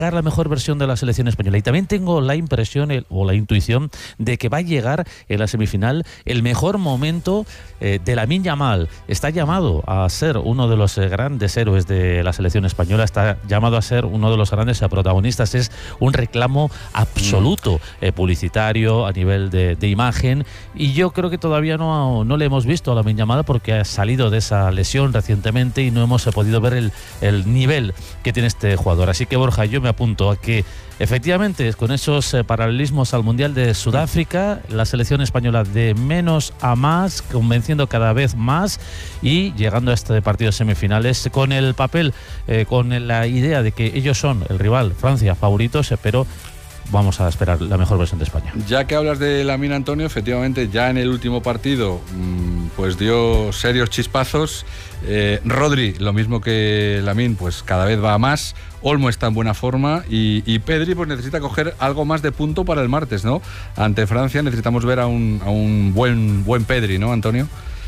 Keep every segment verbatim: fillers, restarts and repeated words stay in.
la mejor versión de la selección española, y también tengo la impresión el, o la intuición de que va a llegar en la semifinal el mejor momento eh, de Lamine Yamal. Está llamado a ser uno de los eh, grandes héroes de la selección española, está llamado a ser uno de los grandes eh, protagonistas. Es un reclamo absoluto eh, publicitario a nivel de, de imagen, y yo creo que todavía no, no le hemos visto a Lamine Yamal porque ha salido de esa lesión recientemente y no hemos eh, podido ver el, el nivel que tiene este jugador. Así que, Borja, yo me apunto a que efectivamente con esos eh, paralelismos al Mundial de Sudáfrica, la selección española de menos a más, convenciendo cada vez más y llegando a este partido de semifinales con el papel, eh, con la idea de que ellos son el rival, Francia, favoritos, eh, pero vamos a esperar la mejor versión de España. Ya que hablas de Lamine, Antonio, efectivamente ya en el último partido pues dio serios chispazos. eh, Rodri, lo mismo que Lamine, pues cada vez va a más. Olmo está en buena forma y, y Pedri pues necesita coger algo más de punto para el martes, ¿no? Ante Francia necesitamos ver a un, a un buen, buen Pedri, ¿no, Antonio?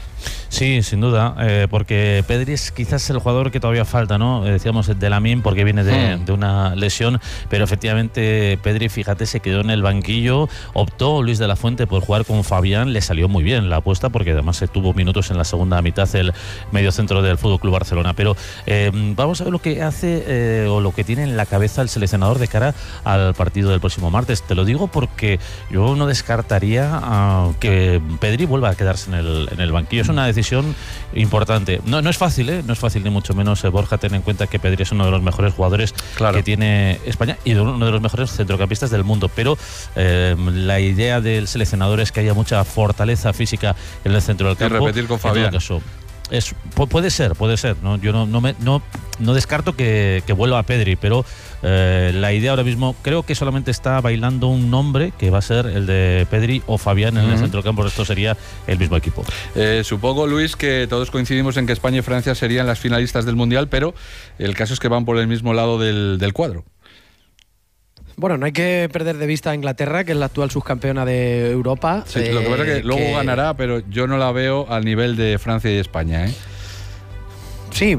Sí, sin duda, eh, porque Pedri es quizás el jugador que todavía falta, ¿no? Eh, decíamos de Lamine porque viene de, hmm. de una lesión, pero efectivamente Pedri, fíjate, se quedó en el banquillo, optó Luis de la Fuente por jugar con Fabián, le salió muy bien la apuesta porque además se tuvo minutos en la segunda mitad el mediocentro del F C Barcelona, pero eh, vamos a ver lo que hace eh, o lo que tiene en la cabeza el seleccionador de cara al partido del próximo martes. Te lo digo porque yo no descartaría uh, que Pedri vuelva a quedarse en el, en el banquillo. Es una decisión importante. No, no es fácil, ¿eh? No es fácil ni mucho menos, eh, Borja, ten en cuenta que Pedri es uno de los mejores jugadores claro. que tiene España y de uno de los mejores centrocampistas del mundo, pero eh, la idea del seleccionador es que haya mucha fortaleza física en el centro del campo. Y repetir con Fabián. Caso, es, puede ser, puede ser. ¿no? Yo no, no, me, no, no descarto que, que vuelva a Pedri, pero eh, la idea ahora mismo creo que solamente está bailando un nombre que va a ser el de Pedri o Fabián en uh-huh. el centro del campo. Esto sería el mismo equipo. Eh, supongo, Luis, que todos coincidimos en que España y Francia serían las finalistas del Mundial, pero el caso es que van por el mismo lado del, del cuadro. Bueno, no hay que perder de vista a Inglaterra, que es la actual subcampeona de Europa. Sí, eh, lo que pasa es que luego que... ganará, pero yo no la veo al nivel de Francia y España, ¿eh? Sí,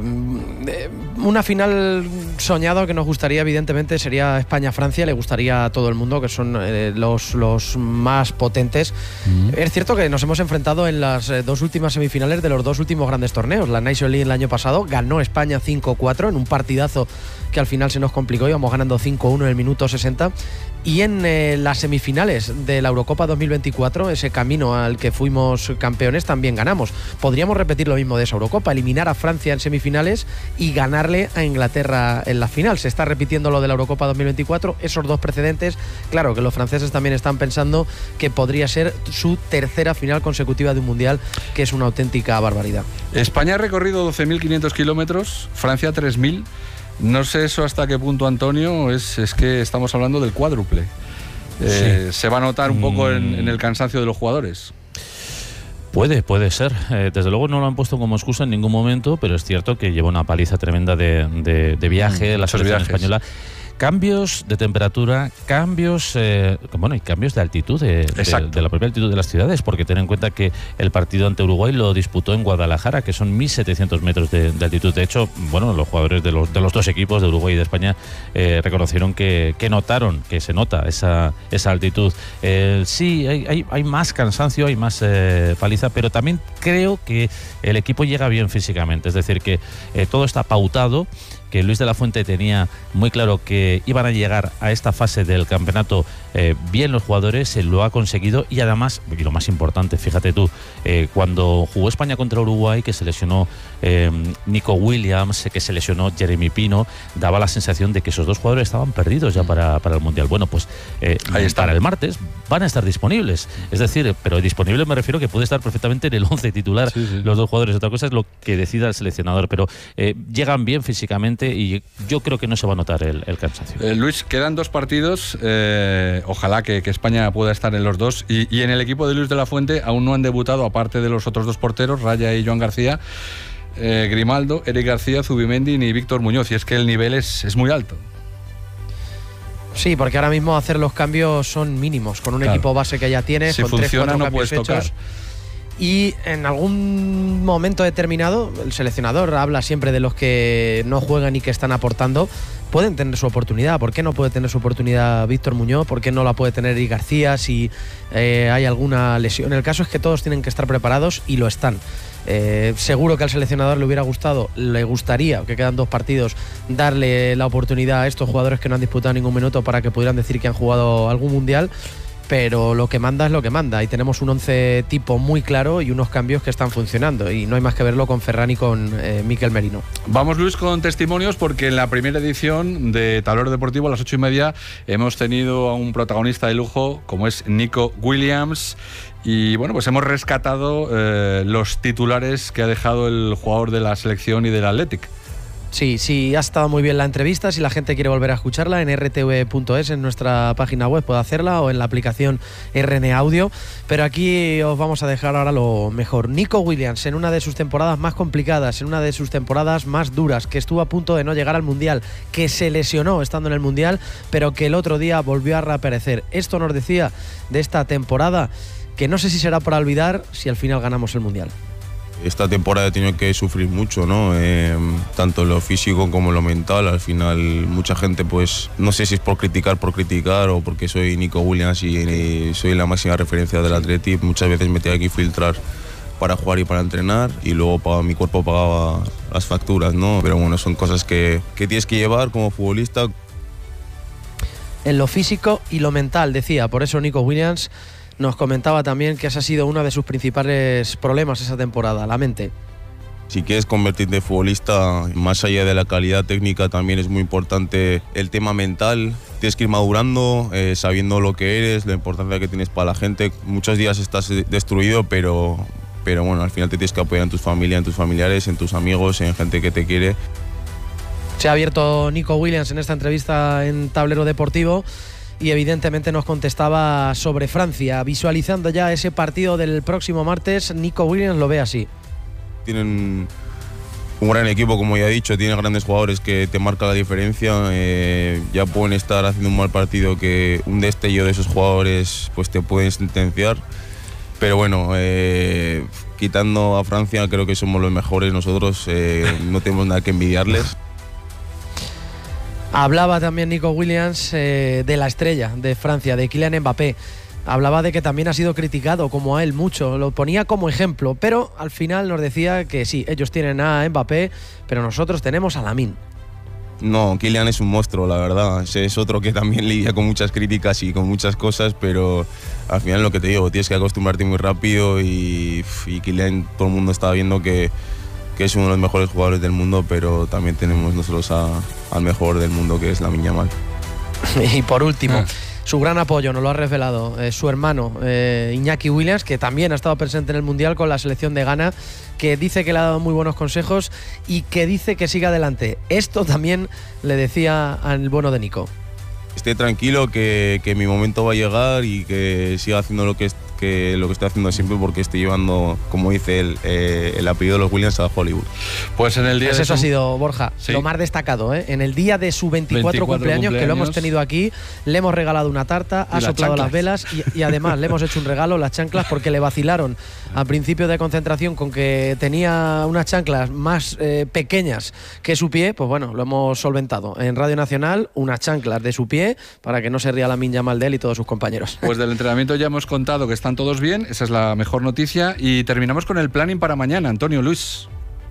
una final soñado que nos gustaría, evidentemente, sería España-Francia. Le gustaría a todo el mundo, que son eh, los, los más potentes. Mm. Es cierto que nos hemos enfrentado en las eh, dos últimas semifinales de los dos últimos grandes torneos. La Nations League el año pasado ganó España cinco cuatro en un partidazo que al final se nos complicó. Íbamos ganando cinco uno en el minuto sesenta. Y en eh, las semifinales de la Eurocopa dos mil veinticuatro, ese camino al que fuimos campeones, también ganamos. Podríamos repetir lo mismo de esa Eurocopa, eliminar a Francia en semifinales y ganarle a Inglaterra en la final. Se está repitiendo lo de la Eurocopa dos mil veinticuatro, esos dos precedentes. Claro que los franceses también están pensando que podría ser su tercera final consecutiva de un Mundial, que es una auténtica barbaridad. España ha recorrido doce mil quinientos kilómetros, Francia tres mil. No sé eso hasta qué punto, Antonio, es, es que estamos hablando del cuádruple. Eh, sí. Se va a notar un poco en, en el cansancio de los jugadores. Puede, puede ser. Eh, desde luego no lo han puesto como excusa en ningún momento, pero es cierto que lleva una paliza tremenda de, de, de viaje, mm, la selección española. Cambios de temperatura, cambios, eh, bueno, y cambios de altitud, de, de, de la propia altitud de las ciudades, porque ten en cuenta que el partido ante Uruguay lo disputó en Guadalajara, que son mil setecientos metros de, de altitud. De hecho, bueno, los jugadores de los, de los dos equipos, de Uruguay y de España, eh, reconocieron que, que notaron, que se nota esa, esa altitud. Eh, sí, hay, hay, hay más cansancio, hay más eh, paliza, pero también creo que el equipo llega bien físicamente, es decir, que eh, todo está pautado, que Luis de la Fuente tenía muy claro que iban a llegar a esta fase del campeonato eh, bien los jugadores, eh, lo ha conseguido, y además, y lo más importante, fíjate tú, eh, cuando jugó España contra Uruguay, que se lesionó eh, Nico Williams, eh, que se lesionó Jeremy Pino, daba la sensación de que esos dos jugadores estaban perdidos ya para, para el Mundial. Bueno, pues eh, Ahí está. Para el martes van a estar disponibles, es decir, pero disponible me refiero que puede estar perfectamente en el once titular, sí, sí. los dos jugadores. Otra cosa es lo que decida el seleccionador, pero eh, llegan bien físicamente y yo creo que no se va a notar el, el cansancio. Eh, Luis, quedan dos partidos, eh, ojalá que, que España pueda estar en los dos, y, y en el equipo de Luis de la Fuente aún no han debutado, aparte de los otros dos porteros, Raya y Joan García, eh, Grimaldo, Eric García, Zubimendi y Víctor Muñoz, y es que el nivel es, es muy alto. Sí, porque ahora mismo hacer los cambios son mínimos, con un claro. equipo base que ya tienes, si con funciona, tres, cuatro no cambios puedes hechos. tocar. Y en algún momento determinado, el seleccionador habla siempre de los que no juegan y que están aportando, pueden tener su oportunidad. ¿Por qué no puede tener su oportunidad Víctor Muñoz? ¿Por qué no la puede tener Eric García si eh, hay alguna lesión? El caso es que todos tienen que estar preparados y lo están. Eh, seguro que al seleccionador le hubiera gustado, le gustaría, que quedan dos partidos, darle la oportunidad a estos jugadores que no han disputado ningún minuto para que pudieran decir que han jugado algún mundial, pero lo que manda es lo que manda y tenemos un once tipo muy claro y unos cambios que están funcionando y no hay más que verlo con Ferran y con eh, Mikel Merino. Vamos, Luis, con testimonios, porque en la primera edición de Tablero Deportivo a las ocho y media hemos tenido a un protagonista de lujo como es Nico Williams. Y bueno, pues hemos rescatado eh, los titulares que ha dejado el jugador de la selección y del Athletic. Sí, sí, ha estado muy bien la entrevista. Si la gente quiere volver a escucharla, en r t v punto es, en nuestra página web puede hacerla, o en la aplicación R N Audio. Pero aquí os vamos a dejar ahora lo mejor. Nico Williams, en una de sus temporadas más complicadas, en una de sus temporadas más duras, que estuvo a punto de no llegar al Mundial, que se lesionó estando en el Mundial, pero que el otro día volvió a reaparecer. Esto nos decía de esta temporada, que no sé si será para olvidar si al final ganamos el Mundial. Esta temporada he tenido que sufrir mucho, ¿no? Eh, tanto en lo físico como en lo mental. Al final mucha gente, pues, no sé si es por criticar, por criticar o porque soy Nico Williams y, y soy la máxima referencia del Athletic. Muchas veces me tenía que filtrar para jugar y para entrenar y luego pagaba, mi cuerpo pagaba las facturas, ¿no? Pero bueno, son cosas que, que tienes que llevar como futbolista. En lo físico y lo mental, decía. Por eso Nico Williams nos comentaba también que ese ha sido uno de sus principales problemas esa temporada, la mente. Si quieres convertirte en futbolista, más allá de la calidad técnica, también es muy importante el tema mental. Tienes que ir madurando, eh, sabiendo lo que eres, la importancia que tienes para la gente. Muchos días estás destruido, pero, pero bueno, al final te tienes que apoyar en tus familias, en tus familiares, en tus amigos, en gente que te quiere. Se ha abierto Nico Williams en esta entrevista en Tablero Deportivo y evidentemente nos contestaba sobre Francia, visualizando ya ese partido del próximo martes. Nico Williams lo ve así. Tienen un gran equipo, como ya he dicho, tienen grandes jugadores que te marcan la diferencia. Eh, ya pueden estar haciendo un mal partido que un destello de esos jugadores pues te pueden sentenciar. Pero bueno, eh, quitando a Francia, creo que somos los mejores nosotros, eh, no tenemos nada que envidiarles. Hablaba también Nico Williams eh, de la estrella de Francia, de Kylian Mbappé. Hablaba de que también ha sido criticado, como a él, mucho. Lo ponía como ejemplo, pero al final nos decía que sí, ellos tienen a Mbappé, pero nosotros tenemos a Lamine. No, Kylian es un monstruo, la verdad. Ese es otro que también lidia con muchas críticas y con muchas cosas, pero al final lo que te digo, tienes que acostumbrarte muy rápido y, y Kylian, todo el mundo estaba viendo que que es uno de los mejores jugadores del mundo, pero también tenemos nosotros a, al mejor del mundo, que es Lamine Yamal. Y por último, ah. su gran apoyo nos lo ha revelado eh, su hermano eh, Iñaki Williams, que también ha estado presente en el Mundial con la selección de Ghana, que dice que le ha dado muy buenos consejos y que dice que siga adelante. Esto también le decía al bueno de Nico. Esté tranquilo, que, que mi momento va a llegar y que siga haciendo lo que, que, lo que estoy haciendo siempre, porque estoy llevando, como dice él, eh, el apellido de los Williams a Hollywood. Pues en el día pues de eso su... ha sido, Borja, sí. lo más destacado, ¿eh? En el día de su veinticuatro, veinticuatro cumpleaños, cumpleaños, que lo hemos tenido aquí, le hemos regalado una tarta, ha soplado las velas y, y además le hemos hecho un regalo, las chanclas, porque le vacilaron al principio de concentración con que tenía unas chanclas más eh, pequeñas que su pie. Pues bueno, lo hemos solventado en Radio Nacional, unas chanclas de su pie, para que no se ría Lamine Yamal de él y todos sus compañeros. Pues del entrenamiento ya hemos contado que están todos bien, esa es la mejor noticia, y terminamos con el planning para mañana. Antonio, Luis.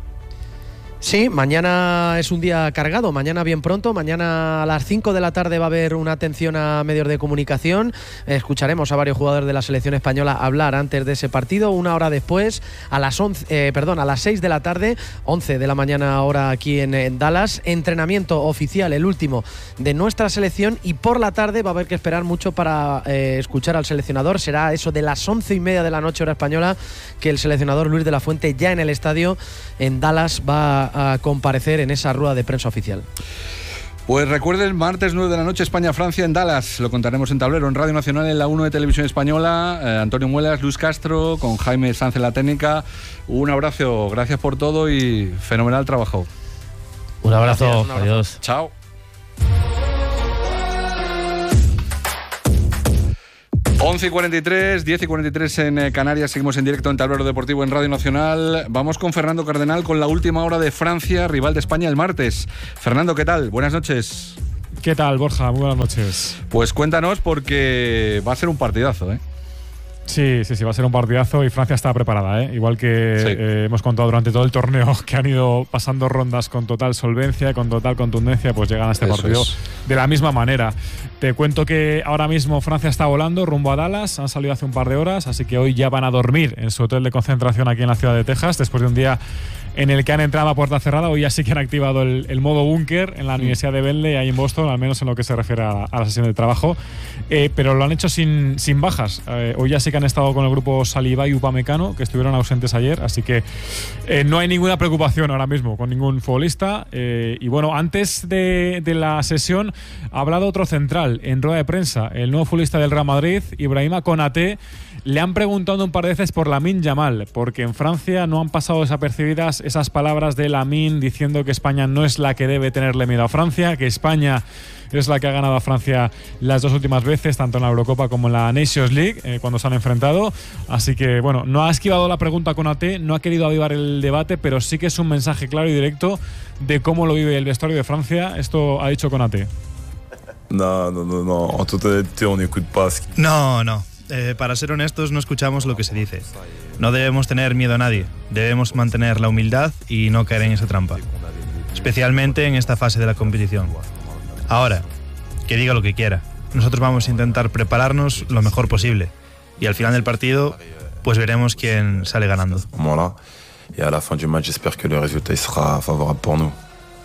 Sí, mañana es un día cargado, mañana bien pronto, mañana a las cinco de la tarde va a haber una atención a medios de comunicación, escucharemos a varios jugadores de la selección española hablar antes de ese partido. Una hora después, a las once, eh, perdón, a las seis de la tarde, once de la mañana ahora aquí en, en Dallas, entrenamiento oficial, el último de nuestra selección, y por la tarde va a haber que esperar mucho para eh, escuchar al seleccionador. Será eso de las once y media de la noche hora española que el seleccionador Luis de la Fuente, ya en el estadio en Dallas, va a a comparecer en esa rueda de prensa oficial. Pues recuerden, martes nueve de la noche, España-Francia en Dallas. Lo contaremos en Tablero, en Radio Nacional, en la uno de Televisión Española. Eh, Antonio Muelas, Luis Castro, con Jaime Sanz en la técnica. Un abrazo, gracias por todo y fenomenal trabajo. Un abrazo, gracias, un abrazo. Adiós. Chao. once y cuarenta y tres, diez y cuarenta y tres en Canarias. Seguimos en directo en Tablero Deportivo en Radio Nacional. Vamos con Fernando Cardenal con la última hora de Francia, rival de España el martes. Fernando, ¿qué tal? Buenas noches. ¿Qué tal, Borja? Muy buenas noches. Pues cuéntanos, porque va a ser un partidazo, ¿eh? Sí, sí, sí, va a ser un partidazo y Francia está preparada, ¿eh? Igual que sí. eh, hemos contado durante todo el torneo que han ido pasando rondas con total solvencia, con total contundencia, pues llegan a este Eso partido es. de la misma manera. Te cuento que ahora mismo Francia está volando rumbo a Dallas, han salido hace un par de horas, así que hoy ya van a dormir en su hotel de concentración aquí en la ciudad de Texas, después de un día en el que han entrado a puerta cerrada. Hoy ya sí que han activado el, el modo búnker en la Universidad de Bentley, ahí en Boston, al menos en lo que se refiere a, a la sesión de trabajo, eh, pero lo han hecho sin, sin bajas. Eh, hoy ya sí que han estado con el grupo Saliba y Upamecano, que estuvieron ausentes ayer, así que eh, no hay ninguna preocupación ahora mismo con ningún futbolista. Eh, y bueno, antes de, de la sesión ha hablado otro central en rueda de prensa, el nuevo futbolista del Real Madrid, Ibrahima Konaté. Le han preguntado un par de veces por Lamine Yamal, porque en Francia no han pasado desapercibidas esas palabras de Lamine diciendo que España no es la que debe tenerle miedo a Francia, que España es la que ha ganado a Francia las dos últimas veces, tanto en la Eurocopa como en la Nations League, eh, cuando se han enfrentado. Así que, bueno, no ha esquivado la pregunta con A T, no ha querido avivar el debate, pero sí que es un mensaje claro y directo de cómo lo vive el vestuario de Francia. Esto ha dicho Konaté. No, no, no, no. En toute honnêteté, on n'écoute pas. No, no. Eh, para ser honestos, no escuchamos lo que se dice. No debemos tener miedo a nadie. Debemos mantener la humildad y no caer en esa trampa, especialmente en esta fase de la competición. Ahora, que diga lo que quiera. Nosotros vamos a intentar prepararnos lo mejor posible y al final del partido, pues veremos quién sale ganando. Voilà. Y a la fin du match, j'espère que le résultat sera favorable pour nous.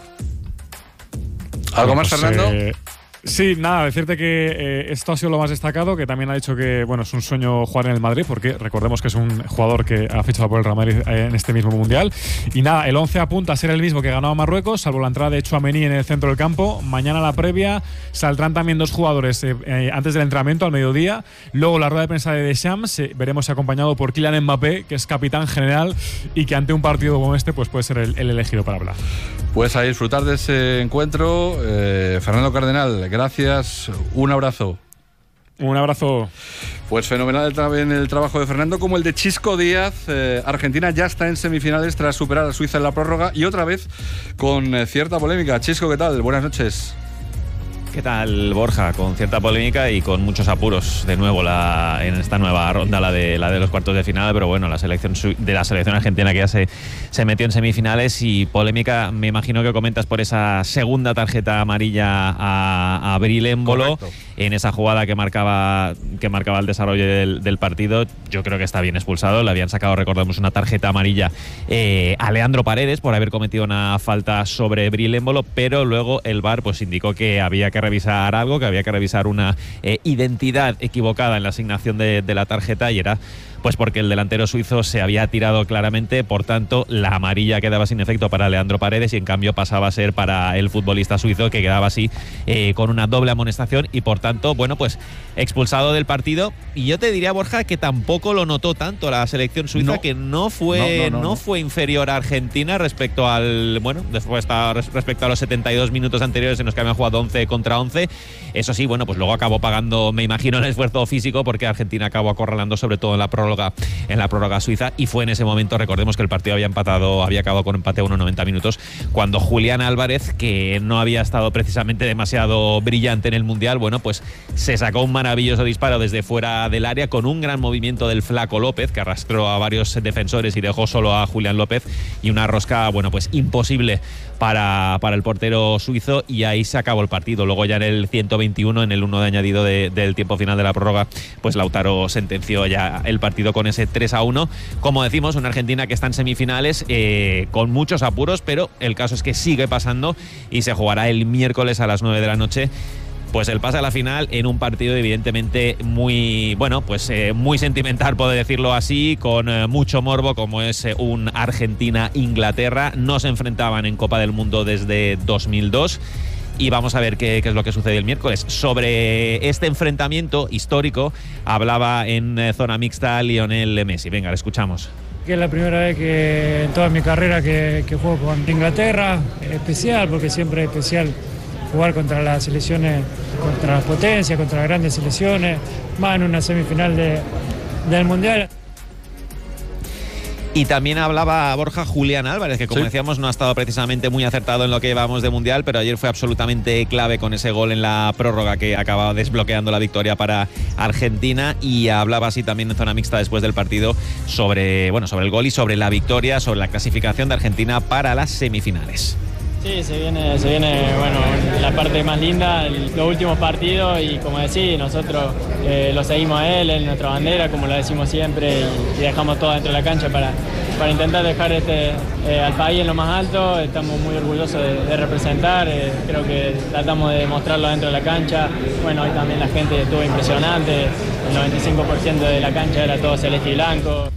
¿Algo más, pues, Fernando? Eh... Sí, nada, decirte que eh, esto ha sido lo más destacado, que también ha dicho que bueno, es un sueño jugar en el Madrid, porque recordemos que es un jugador que ha fichado por el Real Madrid eh, en este mismo Mundial. Y nada, el once apunta a ser el mismo que ganó a Marruecos, salvo la entrada de Tchouaméni en el centro del campo. Mañana la previa, saldrán también dos jugadores eh, eh, antes del entrenamiento, al mediodía. Luego la rueda de prensa de Deschamps, eh, veremos acompañado por Kylian Mbappé, que es capitán general y que ante un partido como este pues puede ser el, el elegido para hablar. Pues a disfrutar de ese encuentro. eh, Fernando Cardenal, gracias, un abrazo. Un abrazo. Pues fenomenal el, tra- en el trabajo de Fernando, como el de Chisco Díaz. eh, Argentina ya está en semifinales tras superar a Suiza en la prórroga y otra vez con eh, cierta polémica. Chisco, ¿qué tal? Buenas noches. ¿Qué tal, Borja? Con cierta polémica y con muchos apuros de nuevo la, en esta nueva ronda, la de, la de los cuartos de final, pero bueno, la selección de la selección argentina que ya se, se metió en semifinales. Y polémica, me imagino que comentas por esa segunda tarjeta amarilla a, a Bril Embolo. Correcto. En esa jugada que marcaba que marcaba el desarrollo del, del partido. Yo creo que está bien expulsado. Le habían sacado, recordemos, una tarjeta amarilla eh, a Leandro Paredes por haber cometido una falta sobre Bril Embolo, pero luego el V A R pues indicó que había que revisar algo, que había que revisar una eh, identidad equivocada en la asignación de, de la tarjeta, y era pues porque el delantero suizo se había tirado claramente. Por tanto, la amarilla quedaba sin efecto para Leandro Paredes y en cambio pasaba a ser para el futbolista suizo, que quedaba así eh, con una doble amonestación y por tanto, bueno, pues expulsado del partido. Y yo te diría, Borja, que tampoco lo notó tanto la selección suiza, no. que no fue, no, no, no, no fue inferior a Argentina respecto al, bueno, después respecto a los setenta y dos minutos anteriores en los que habían jugado once contra once. Eso sí, bueno, pues luego acabó pagando, me imagino, el esfuerzo físico, porque Argentina acabó acorralando sobre todo en la prórroga en la prórroga suiza, y fue en ese momento, recordemos que el partido había empatado, había acabado con empate a unos noventa minutos, cuando Julián Álvarez, que no había estado precisamente demasiado brillante en el Mundial, bueno, pues se sacó un maravilloso disparo desde fuera del área con un gran movimiento del Flaco López, que arrastró a varios defensores y dejó solo a Julián López, y una rosca, bueno, pues imposible para, para el portero suizo, y ahí se acabó el partido. Luego ya en el ciento veintiuno, en el uno de añadido de, del tiempo final de la prórroga, pues Lautaro sentenció ya el partido con ese tres a uno. Como decimos, una Argentina que está en semifinales eh, con muchos apuros, pero el caso es que sigue pasando y se jugará el miércoles a las nueve de la noche. Pues el pase a la final en un partido evidentemente muy, bueno, pues eh, muy sentimental, puedo decirlo así, con eh, mucho morbo, como es eh, un Argentina-Inglaterra. No se enfrentaban en Copa del Mundo desde dos mil dos. Y vamos a ver qué, qué es lo que sucede el miércoles. Sobre este enfrentamiento histórico hablaba en eh, zona mixta Lionel Messi. Venga, le escuchamos. Que es la primera vez que en toda mi carrera que, que juego con Inglaterra. Especial, porque siempre es especial jugar contra las selecciones, contra las potencias, contra las grandes selecciones, más en una semifinal de, del Mundial. Y también hablaba Borja Julián Álvarez, que como sí. decíamos no ha estado precisamente muy acertado en lo que llevamos de Mundial, pero ayer fue absolutamente clave con ese gol en la prórroga que acababa desbloqueando la victoria para Argentina, y hablaba así también en zona mixta después del partido sobre, bueno, sobre el gol y sobre la victoria, sobre la clasificación de Argentina para las semifinales. Sí, se viene, se viene bueno, la parte más linda, el, los últimos partidos, y como decís, nosotros eh, lo seguimos a él, en nuestra bandera, como lo decimos siempre, y, y dejamos todo dentro de la cancha para, para intentar dejar este, eh, al país en lo más alto. Estamos muy orgullosos de, de representar, eh, creo que tratamos de mostrarlo dentro de la cancha. Bueno, hoy también la gente estuvo impresionante, el noventa y cinco por ciento de la cancha era todo celeste y blanco.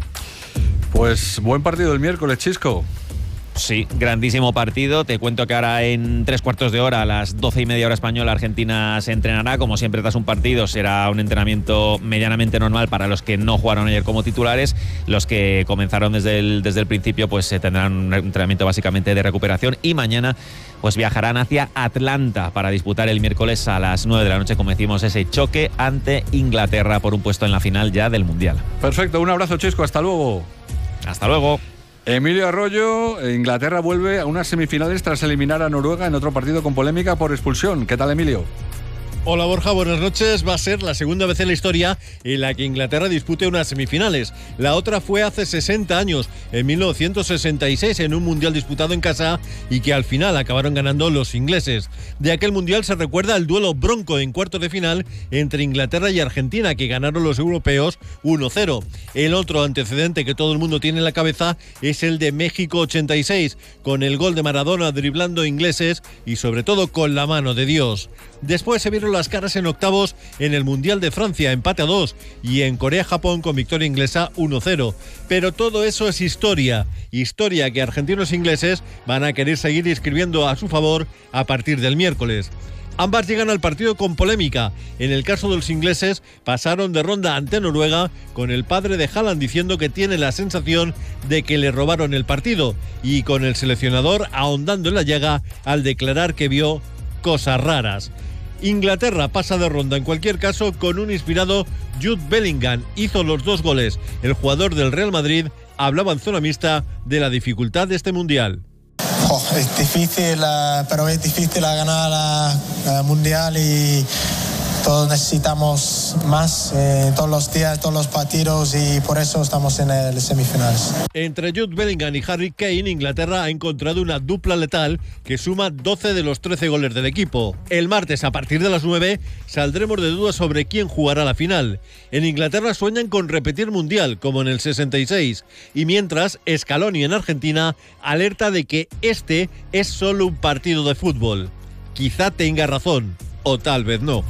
Pues buen partido el miércoles, Chisco. Sí, grandísimo partido. Te cuento que ahora en tres cuartos de hora, a las doce y media hora española, Argentina se entrenará. Como siempre tras un partido será un entrenamiento medianamente normal para los que no jugaron ayer como titulares. Los que comenzaron desde el, desde el principio pues se tendrán un entrenamiento básicamente de recuperación, y mañana pues viajarán hacia Atlanta para disputar el miércoles a las nueve de la noche, como decimos, ese choque ante Inglaterra por un puesto en la final ya del Mundial. Perfecto, un abrazo, Chisco, hasta luego. Hasta luego. Emilio Arroyo, Inglaterra vuelve a unas semifinales tras eliminar a Noruega en otro partido con polémica por expulsión. ¿Qué tal, Emilio? Hola Borja, buenas noches. Va a ser la segunda vez en la historia en la que Inglaterra dispute unas semifinales. La otra fue hace sesenta años, en mil novecientos sesenta y seis, en un mundial disputado en casa y que al final acabaron ganando los ingleses. De aquel mundial se recuerda el duelo bronco en cuartos de final entre Inglaterra y Argentina, que ganaron los europeos uno cero. El otro antecedente que todo el mundo tiene en la cabeza es el de México ochenta y seis, con el gol de Maradona driblando ingleses y sobre todo con la mano de Dios. Después se vieron las caras en octavos en el Mundial de Francia, empate a dos, y en Corea-Japón con victoria inglesa uno cero. Pero todo eso es historia, historia que argentinos e ingleses van a querer seguir escribiendo a su favor a partir del miércoles. Ambas llegan al partido con polémica. En el caso de los ingleses, pasaron de ronda ante Noruega con el padre de Haaland diciendo que tiene la sensación de que le robaron el partido, y con el seleccionador ahondando en la llaga al declarar que vio cosas raras. Inglaterra pasa de ronda en cualquier caso con un inspirado Jude Bellingham. Hizo los dos goles. El jugador del Real Madrid hablaba en zona mixta de la dificultad de este mundial. Oh, es difícil, pero es difícil ganar la mundial y todos necesitamos más eh, todos los días, todos los partidos, y por eso estamos en el semifinales. Entre Jude Bellingham y Harry Kane, Inglaterra ha encontrado una dupla letal que suma doce de los trece goles del equipo. El martes, a partir de las nueve, saldremos de dudas sobre quién jugará la final. En Inglaterra sueñan con repetir mundial, como en el sesenta y seis, y mientras Scaloni en Argentina alerta de que este es solo un partido de fútbol. Quizá tenga razón, o tal vez no.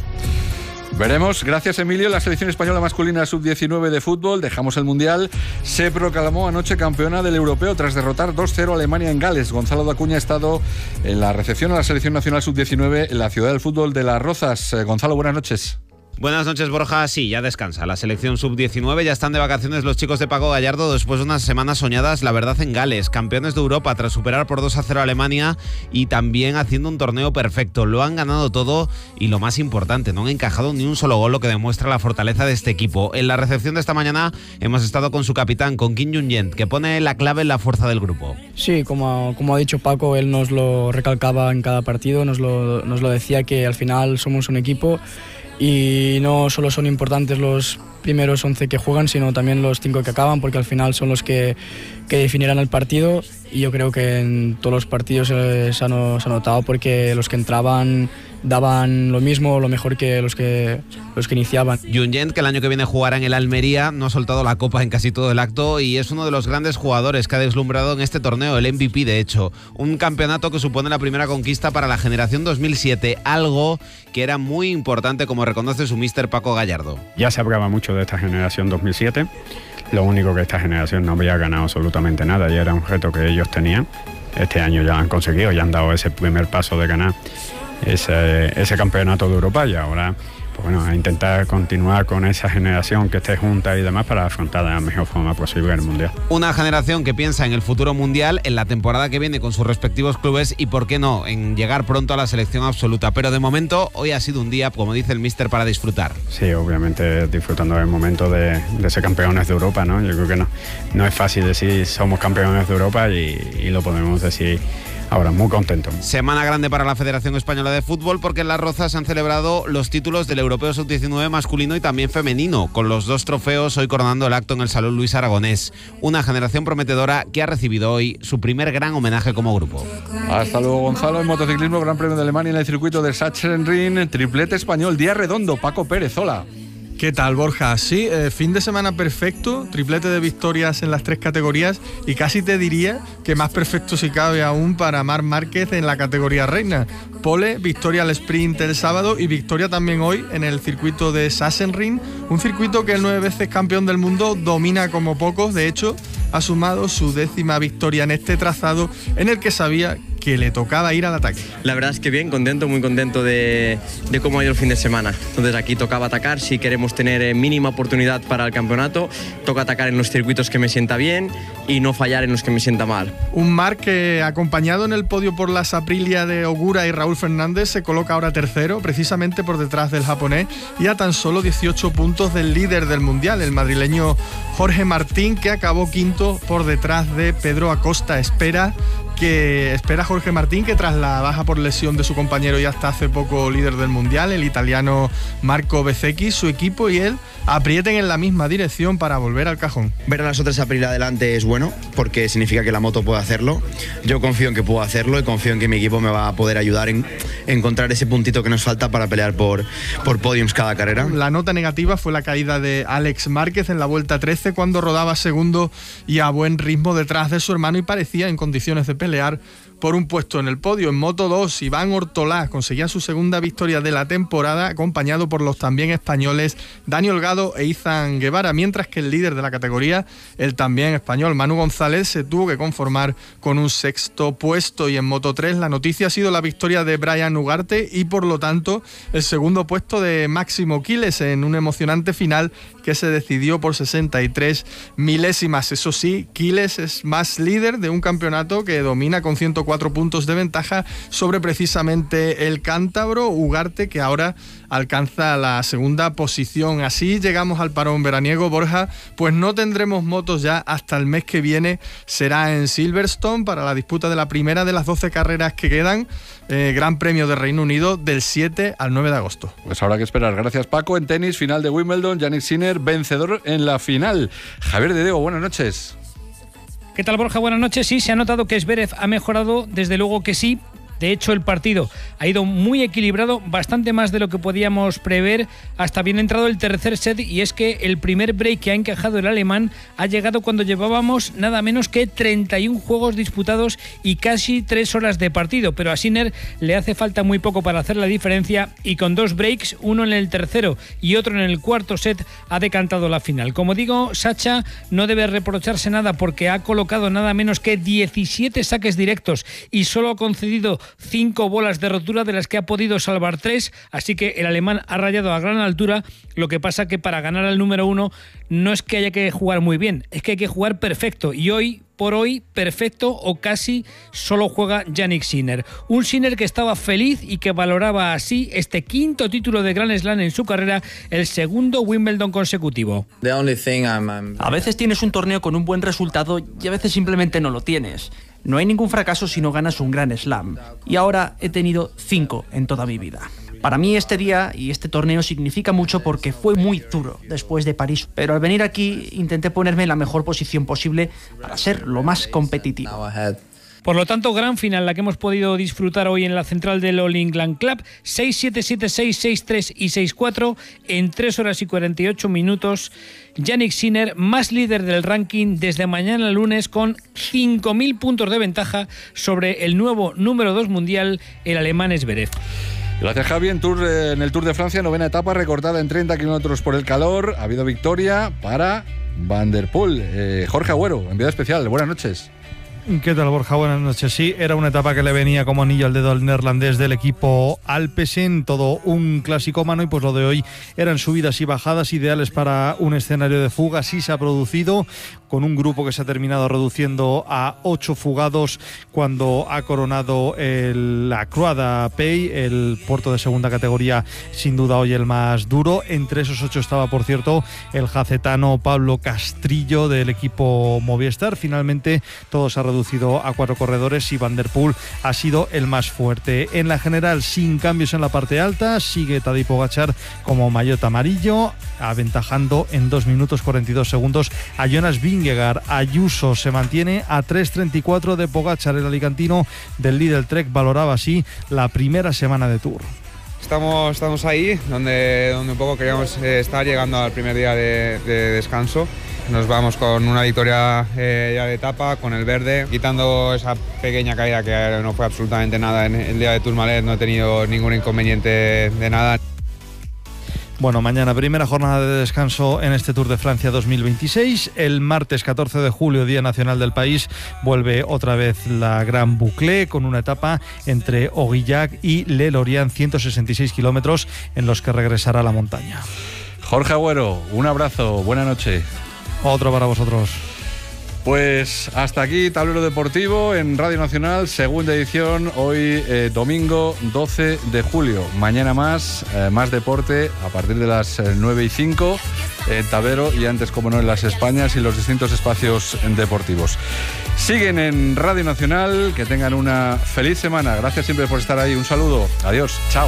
Veremos. Gracias, Emilio. La selección española masculina sub diecinueve de fútbol, dejamos el Mundial, se proclamó anoche campeona del europeo tras derrotar dos cero a Alemania en Gales. Gonzalo Dacuña ha estado en la recepción a la selección nacional sub diecinueve en la ciudad del fútbol de Las Rozas. Eh, Gonzalo, buenas noches. Buenas noches, Borja. Sí, ya descansa la selección sub diecinueve. Ya están de vacaciones los chicos de Paco Gallardo después de unas semanas soñadas, la verdad, en Gales. Campeones de Europa tras superar por dos a cero a Alemania y también haciendo un torneo perfecto. Lo han ganado todo y lo más importante, no han encajado ni un solo gol, lo que demuestra la fortaleza de este equipo. En la recepción de esta mañana hemos estado con su capitán, con Kim Jung-yen, que pone la clave en la fuerza del grupo. Sí, como, como ha dicho Paco, él nos lo recalcaba en cada partido, nos lo, nos lo decía, que al final somos un equipo y no solo son importantes los primeros once que juegan, sino también los cinco que acaban, porque al final son los que, que definirán el partido, y yo creo que en todos los partidos eh, se, ha no, se ha notado, porque los que entraban daban lo mismo, lo mejor que los que los que iniciaban. Jung-yen, que el año que viene jugará en el Almería, no ha soltado la copa en casi todo el acto y es uno de los grandes jugadores que ha deslumbrado en este torneo, el M V P de hecho. Un campeonato que supone la primera conquista para la generación dos mil siete, algo que era muy importante, como reconoce su míster Paco Gallardo. Ya se hablaba mucho de esta generación dos mil siete, lo único que esta generación no había ganado absolutamente nada y era un reto que ellos tenían. Este año ya han conseguido, ya han dado ese primer paso de ganar. ese, ese campeonato de Europa y ahora pues bueno, a intentar continuar con esa generación que esté junta y demás para afrontar de la mejor forma posible el Mundial. Una generación que piensa en el futuro Mundial, en la temporada que viene con sus respectivos clubes y, por qué no, en llegar pronto a la selección absoluta. Pero de momento, hoy ha sido un día, como dice el míster, para disfrutar. Sí, obviamente disfrutando del momento de, de ser campeones de Europa, ¿no? Yo creo que no, no es fácil decir somos campeones de Europa y, y lo podemos decir ahora, muy contento. Semana grande para la Federación Española de Fútbol porque en Las Rozas se han celebrado los títulos del Europeo sub diecinueve masculino y también femenino, con los dos trofeos hoy coronando el acto en el Salón Luis Aragonés. Una generación prometedora que ha recibido hoy su primer gran homenaje como grupo. Hasta luego, Gonzalo. En motociclismo, Gran Premio de Alemania en el circuito de Sachsenring, triplete español, día redondo, Paco Pérez, hola. ¿Qué tal, Borja? Sí, eh, fin de semana perfecto, triplete de victorias en las tres categorías y casi te diría que más perfecto si cabe aún para Marc Márquez en la categoría reina. Pole, victoria al sprint el sábado y victoria también hoy en el circuito de Sachsenring, un circuito que el nueve veces campeón del mundo domina como pocos. De hecho, ha sumado su décima victoria en este trazado en el que sabía que le tocaba ir al ataque. La verdad es que bien, contento, muy contento de, de cómo ha ido el fin de semana. Entonces aquí tocaba atacar, si queremos tener mínima oportunidad para el campeonato, toca atacar en los circuitos que me sienta bien y no fallar en los que me sienta mal. Un Marc que, acompañado en el podio por las Aprilia de Ogura y Raúl Fernández, se coloca ahora tercero, precisamente por detrás del japonés y a tan solo dieciocho puntos del líder del mundial, el madrileño Jorge Martín, que acabó quinto por detrás de Pedro Acosta. Espera que espera Jorge Martín, que tras la baja por lesión de su compañero y hasta hace poco líder del mundial, el italiano Marco Bezzecchi, su equipo y él aprieten en la misma dirección para volver al cajón. Ver a las otras Aprilia adelante es bueno porque significa que la moto puede hacerlo. Yo confío en que puedo hacerlo y confío en que mi equipo me va a poder ayudar en encontrar ese puntito que nos falta para pelear por, por podiums cada carrera. La nota negativa fue la caída de Alex Márquez en la vuelta trece, cuando rodaba segundo y a buen ritmo detrás de su hermano y parecía en condiciones de pelear por un puesto en el podio. En Moto dos, Iván Ortolá conseguía su segunda victoria de la temporada, acompañado por los también españoles Dani Holgado e Izan Guevara, mientras que el líder de la categoría, el también español Manu González, se tuvo que conformar con un sexto puesto. Y en Moto tres la noticia ha sido la victoria de Brian Ugarte y por lo tanto el segundo puesto de Máximo Quiles en un emocionante final que se decidió por sesenta y tres milésimas. Eso sí, Quiles es más líder de un campeonato que domina con ciento cuatro puntos de ventaja sobre precisamente el cántabro Ugarte, que ahora alcanza la segunda posición. Así llegamos al parón veraniego, Borja, pues no tendremos motos ya hasta el mes que viene. Será en Silverstone para la disputa de la primera de las doce carreras que quedan, eh, Gran Premio de Reino Unido del siete al nueve de agosto. Pues habrá que esperar. Gracias, Paco. En tenis, final de Wimbledon, Jannik Sinner vencedor en la final. Javier de Diego, buenas noches. ¿Qué tal, Borja? Buenas noches. Sí, se ha notado que Zverev ha mejorado, desde luego que sí. De hecho, el partido ha ido muy equilibrado, bastante más de lo que podíamos prever, hasta bien entrado el tercer set, y es que el primer break que ha encajado el alemán ha llegado cuando llevábamos nada menos que treinta y un juegos disputados y casi tres horas de partido, pero a Sinner le hace falta muy poco para hacer la diferencia y con dos breaks, uno en el tercero y otro en el cuarto set, ha decantado la final. Como digo, Sacha no debe reprocharse nada porque ha colocado nada menos que diecisiete saques directos y solo ha concedido cinco bolas de rotura, de las que ha podido salvar tres, así que el alemán ha rayado a gran altura. Lo que pasa que para ganar al número uno no es que haya que jugar muy bien, es que hay que jugar perfecto, y hoy por hoy perfecto o casi solo juega Jannik Sinner. Un Sinner que estaba feliz y que valoraba así este quinto título de Grand Slam en su carrera, el segundo Wimbledon consecutivo. A veces tienes un torneo con un buen resultado y a veces simplemente no lo tienes. No hay ningún fracaso si no ganas un Grand Slam. Y ahora he tenido cinco en toda mi vida. Para mí este día y este torneo significa mucho porque fue muy duro después de París. Pero al venir aquí intenté ponerme en la mejor posición posible para ser lo más competitivo. Por lo tanto, gran final la que hemos podido disfrutar hoy en la central del All England Club. seis siete, siete seis, seis tres y seis cuatro en tres horas y cuarenta y ocho minutos. Jannik Sinner, más líder del ranking desde mañana lunes, con cinco mil puntos de ventaja sobre el nuevo número dos mundial, el alemán Zverev. Gracias, Javi. En, tour, en el Tour de Francia, novena etapa, recortada en treinta kilómetros por el calor. Ha habido victoria para Van der Poel. Eh, Jorge Agüero, enviado especial. Buenas noches. ¿Qué tal, Borja? Buenas noches. Sí, era una etapa que le venía como anillo al dedo al neerlandés del equipo Alpecin, todo un clásico mano, y pues lo de hoy eran subidas y bajadas ideales para un escenario de fuga. Sí se ha producido, con un grupo que se ha terminado reduciendo a ocho fugados cuando ha coronado el, la Croada Pay, el puerto de segunda categoría, sin duda hoy el más duro. Entre esos ocho estaba, por cierto, el jacetano Pablo Castrillo del equipo Movistar. Finalmente todo se ha reducido a cuatro corredores y Van der Poel ha sido el más fuerte. En la general, sin cambios en la parte alta, sigue Tadej Pogačar como maillot amarillo, aventajando en dos minutos cuarenta y dos segundos a Jonas Vingegaard. Ayuso se mantiene a tres treinta y cuatro de Pogačar. El alicantino del Lidl Trek valoraba así la primera semana de Tour. Estamos, estamos ahí, donde, donde un poco queríamos eh, estar, llegando al primer día de, de descanso. Nos vamos con una victoria eh, ya de etapa, con el verde, quitando esa pequeña caída que no fue absolutamente nada en el día de Tourmalet. No he tenido ningún inconveniente de nada. Bueno, mañana primera jornada de descanso en este Tour de Francia dos mil veintiséis. El martes catorce de julio, Día Nacional del País, vuelve otra vez la Gran Boucle con una etapa entre Aurillac y Le Lorient, ciento sesenta y seis kilómetros en los que regresará a la montaña. Jorge Agüero, un abrazo, buena noche. Otro para vosotros. Pues hasta aquí Tablero Deportivo en Radio Nacional, segunda edición, hoy eh, domingo doce de julio. Mañana más, eh, más deporte a partir de las eh, nueve y cinco en Tablero y antes, como no, en las Españas y los distintos espacios deportivos. Siguen en Radio Nacional, que tengan una feliz semana. Gracias siempre por estar ahí. Un saludo. Adiós. Chao.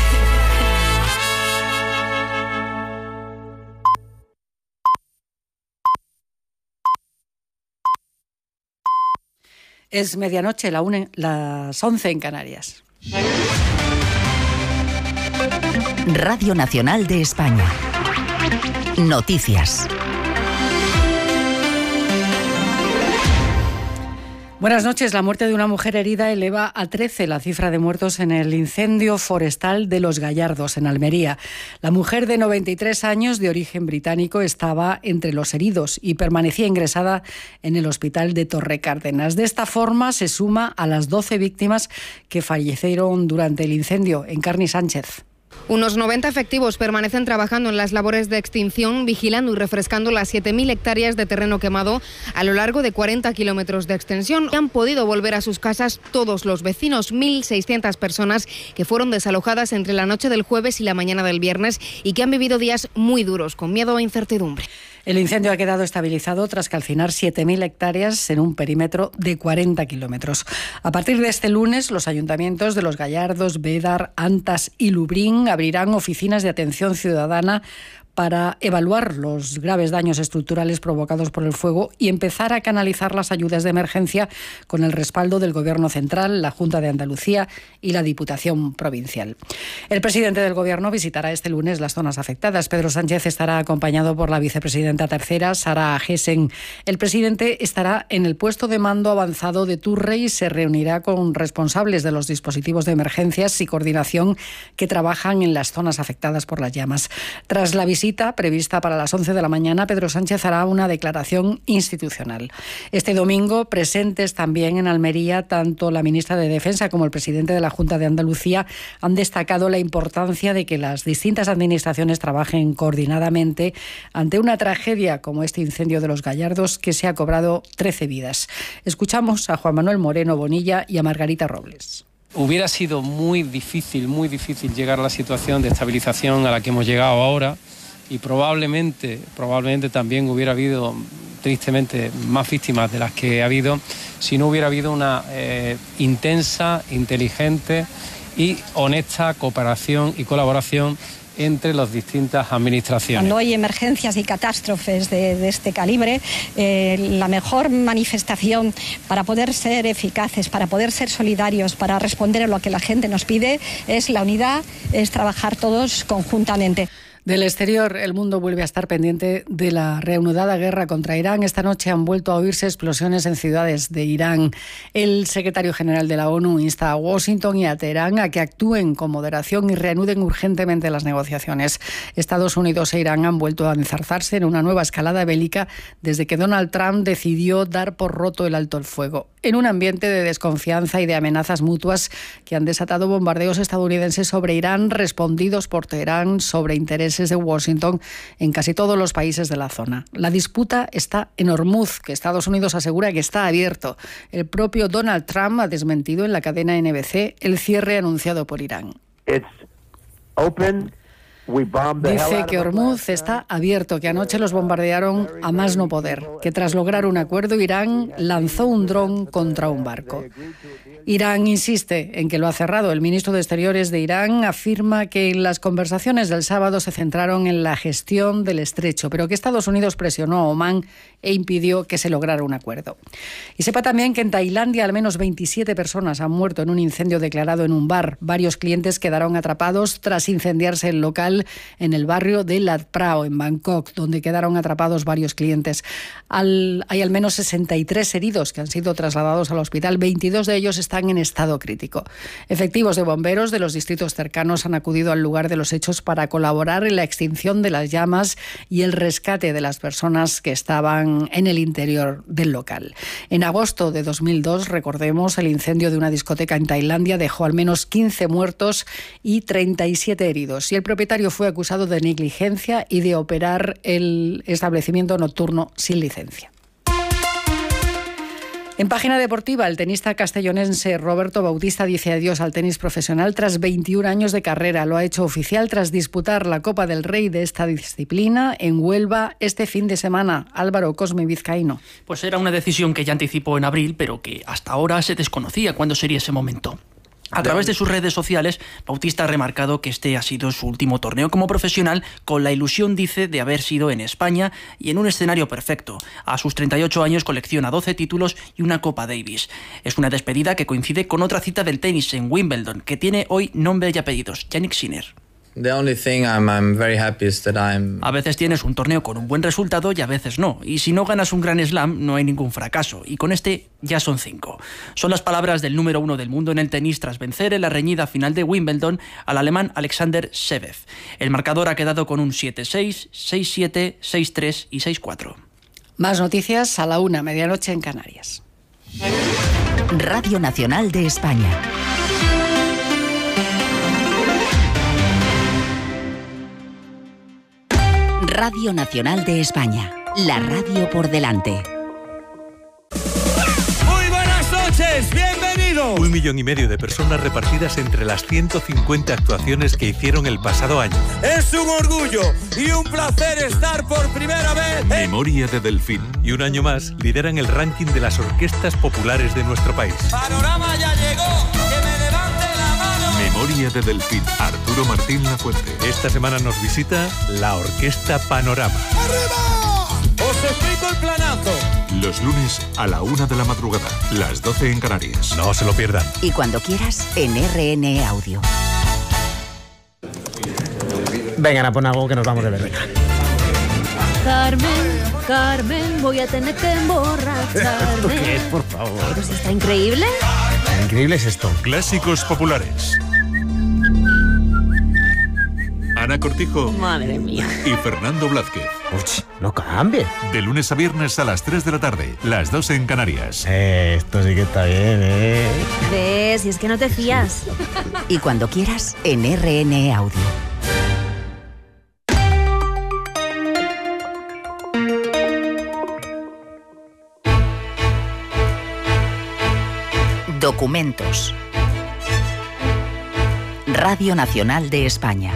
Es medianoche, la une, las once en Canarias. Radio Nacional de España. Noticias. Buenas noches. La muerte de una mujer herida eleva a trece la cifra de muertos en el incendio forestal de Los Gallardos, en Almería. La mujer de noventa y tres años, de origen británico, estaba entre los heridos y permanecía ingresada en el hospital de Torrecárdenas. De esta forma se suma a las doce víctimas que fallecieron durante el incendio. Encarni Sánchez. Unos noventa efectivos permanecen trabajando en las labores de extinción, vigilando y refrescando las siete mil hectáreas de terreno quemado a lo largo de cuarenta kilómetros de extensión. Han podido volver a sus casas todos los vecinos, mil seiscientas personas que fueron desalojadas entre la noche del jueves y la mañana del viernes y que han vivido días muy duros, con miedo e incertidumbre. El incendio ha quedado estabilizado tras calcinar siete mil hectáreas en un perímetro de cuarenta kilómetros. A partir de este lunes, los ayuntamientos de Los Gallardos, Bédar, Antas y Lubrín abrirán oficinas de atención ciudadana para evaluar los graves daños estructurales provocados por el fuego y empezar a canalizar las ayudas de emergencia con el respaldo del Gobierno central, la Junta de Andalucía y la Diputación provincial. El presidente del Gobierno visitará este lunes las zonas afectadas. Pedro Sánchez estará acompañado por la vicepresidenta tercera, Sara Agesen. El presidente estará en el puesto de mando avanzado de Turre y se reunirá con responsables de los dispositivos de emergencias y coordinación que trabajan en las zonas afectadas por las llamas. Tras la visita prevista para las once de la mañana, Pedro Sánchez hará una declaración institucional. Este domingo, presentes también en Almería, tanto la ministra de Defensa como el presidente de la Junta de Andalucía han destacado la importancia de que las distintas administraciones trabajen coordinadamente ante una tragedia como este incendio de Los Gallardos, que se ha cobrado trece vidas. Escuchamos a Juan Manuel Moreno Bonilla y a Margarita Robles. Hubiera sido muy difícil, muy difícil llegar a la situación de estabilización a la que hemos llegado ahora. Y probablemente, probablemente también hubiera habido, tristemente, más víctimas de las que ha habido si no hubiera habido una eh, intensa, inteligente y honesta cooperación y colaboración entre las distintas administraciones. Cuando hay emergencias y catástrofes de, de este calibre, eh, la mejor manifestación para poder ser eficaces, para poder ser solidarios, para responder a lo que la gente nos pide, es la unidad, es trabajar todos conjuntamente. Del exterior, el mundo vuelve a estar pendiente de la reanudada guerra contra Irán. Esta noche han vuelto a oírse explosiones en ciudades de Irán. El secretario general de la ONU insta a Washington y a Teherán a que actúen con moderación y reanuden urgentemente las negociaciones. Estados Unidos e Irán han vuelto a enzarzarse en una nueva escalada bélica desde que Donald Trump decidió dar por roto el alto el fuego. En un ambiente de desconfianza y de amenazas mutuas que han desatado bombardeos estadounidenses sobre Irán, respondidos por Teherán sobre intereses de Washington en casi todos los países de la zona. La disputa está en Hormuz, que Estados Unidos asegura que está abierto. El propio Donald Trump ha desmentido en la cadena N B C el cierre anunciado por Irán. It's open. Dice que Hormuz está abierto, que anoche los bombardearon a más no poder, que tras lograr un acuerdo Irán lanzó un dron contra un barco. Irán insiste en que lo ha cerrado. El ministro de Exteriores de Irán afirma que las conversaciones del sábado se centraron en la gestión del estrecho, pero que Estados Unidos presionó a Omán e impidió que se lograra un acuerdo. Y sepa también que en Tailandia al menos veintisiete personas han muerto en un incendio declarado en un bar. Varios clientes quedaron atrapados tras incendiarse el local en el barrio de Lat Phrao, en Bangkok, donde quedaron atrapados varios clientes. Al, hay al menos sesenta y tres heridos que han sido trasladados al hospital. veintidós de ellos están en estado crítico. Efectivos de bomberos de los distritos cercanos han acudido al lugar de los hechos para colaborar en la extinción de las llamas y el rescate de las personas que estaban en el interior del local. En agosto de dos mil dos, recordemos, el incendio de una discoteca en Tailandia dejó al menos quince muertos y treinta y siete heridos. Y el propietario fue acusado de negligencia y de operar el establecimiento nocturno sin licencia. En página deportiva, el tenista castellonense Roberto Bautista dice adiós al tenis profesional tras veintiún años de carrera. Lo ha hecho oficial tras disputar la Copa del Rey de esta disciplina en Huelva este fin de semana. Álvaro Cosme Vizcaíno. Pues era una decisión que ya anticipó en abril, pero que hasta ahora se desconocía cuándo sería ese momento. A través de sus redes sociales, Bautista ha remarcado que este ha sido su último torneo como profesional, con la ilusión, dice, de haber sido en España y en un escenario perfecto. A sus treinta y ocho años colecciona doce títulos y una Copa Davis. Es una despedida que coincide con otra cita del tenis en Wimbledon, que tiene hoy nombre y apellidos: Jannik Sinner. The only thing I'm, I'm very happy is that I'm... A veces tienes un torneo con un buen resultado y a veces no. Y si no ganas un Grand Slam, no hay ningún fracaso. Y con este ya son cinco. Son las palabras del número uno del mundo en el tenis tras vencer en la reñida final de Wimbledon al alemán Alexander Zverev. El marcador ha quedado con un siete seis, seis siete, seis tres y seis cuatro. Más noticias a la una, medianoche en Canarias. Radio Nacional de España. Radio Nacional de España, la radio por delante. Muy buenas noches, bienvenidos. Un millón y medio de personas repartidas entre las ciento cincuenta actuaciones que hicieron el pasado año. Es un orgullo y un placer estar por primera vez. Memoria de Delfín. Y un año más lideran el ranking de las orquestas populares de nuestro país. Panorama ya llegó, que me levante la mano. Memoria de Delfín. Arturo Martín Lafuente. Esta semana nos visita la Orquesta Panorama. ¡Arriba! Os explico el planazo. Los lunes a la una de la madrugada, las doce en Canarias. No se lo pierdan. Y cuando quieras, en R N E Audio. Vengan a poner algo que nos vamos de verdad. Carmen, Carmen, voy a tener que emborracharme. ¿Esto qué es, por favor? Pues está increíble. Increíble es esto. Clásicos populares. Ana Cortijo. Madre mía. Y Fernando Blázquez. Uy, no cambie. De lunes a viernes a las tres de la tarde, las dos en Canarias. Eh, esto sí que está bien, ¿eh? ¿Ves? Si es que no te fías. Y cuando quieras, en R N E Audio. Documentos. Radio Nacional de España.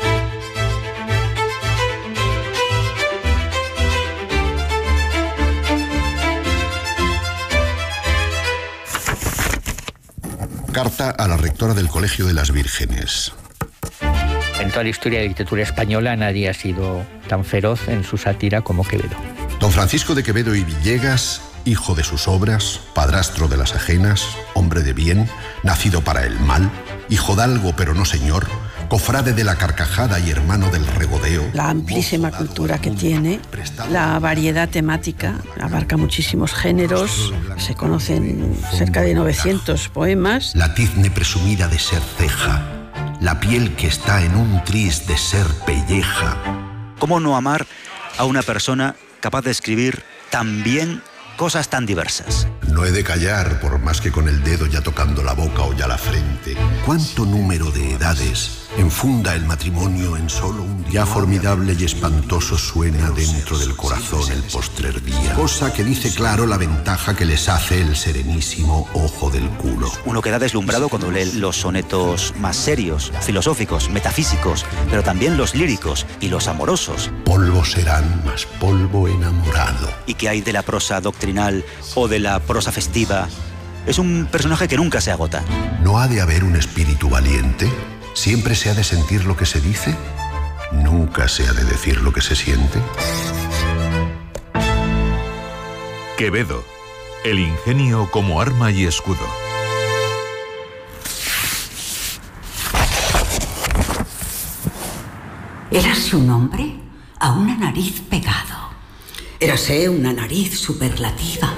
Carta a la rectora del Colegio de las Vírgenes. En toda la historia de la literatura española nadie ha sido tan feroz en su sátira como Quevedo. Don Francisco de Quevedo y Villegas, hijo de sus obras, padrastro de las ajenas, hombre de bien, nacido para el mal, hijodalgo pero no señor, cofrade de la carcajada y hermano del regodeo. La amplísima cultura que tiene, la variedad temática, abarca muchísimos géneros, se conocen cerca de novecientos poemas. La tizne presumida de ser ceja, la piel que está en un tris de ser pelleja. ¿Cómo no amar a una persona capaz de escribir tan bien cosas tan diversas? No he de callar, por más que con el dedo ya tocando la boca o ya la frente. ¿Cuánto número de edades enfunda el matrimonio en solo un día? Ya formidable y espantoso suena dentro del corazón el postrer día. Cosa que dice claro la ventaja que les hace el serenísimo ojo del culo. Uno queda deslumbrado cuando lee los sonetos más serios, filosóficos, metafísicos, pero también los líricos y los amorosos. Polvo serán, más polvo enamorado. ¿Y qué hay de la prosa doctrinal o de la prosa festiva? Es un personaje que nunca se agota. ¿No ha de haber un espíritu valiente? ¿Siempre se ha de sentir lo que se dice? ¿Nunca se ha de decir lo que se siente? Quevedo, el ingenio como arma y escudo. Érase un hombre a una nariz pegado. Érase una nariz superlativa.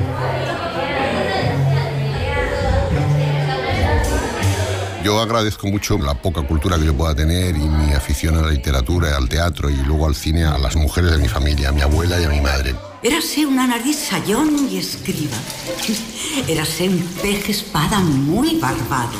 Yo agradezco mucho la poca cultura que yo pueda tener y mi afición a la literatura, al teatro y luego al cine a las mujeres de mi familia, a mi abuela y a mi madre. Érase una nariz sayón y escriba. Érase un pez espada muy barbado.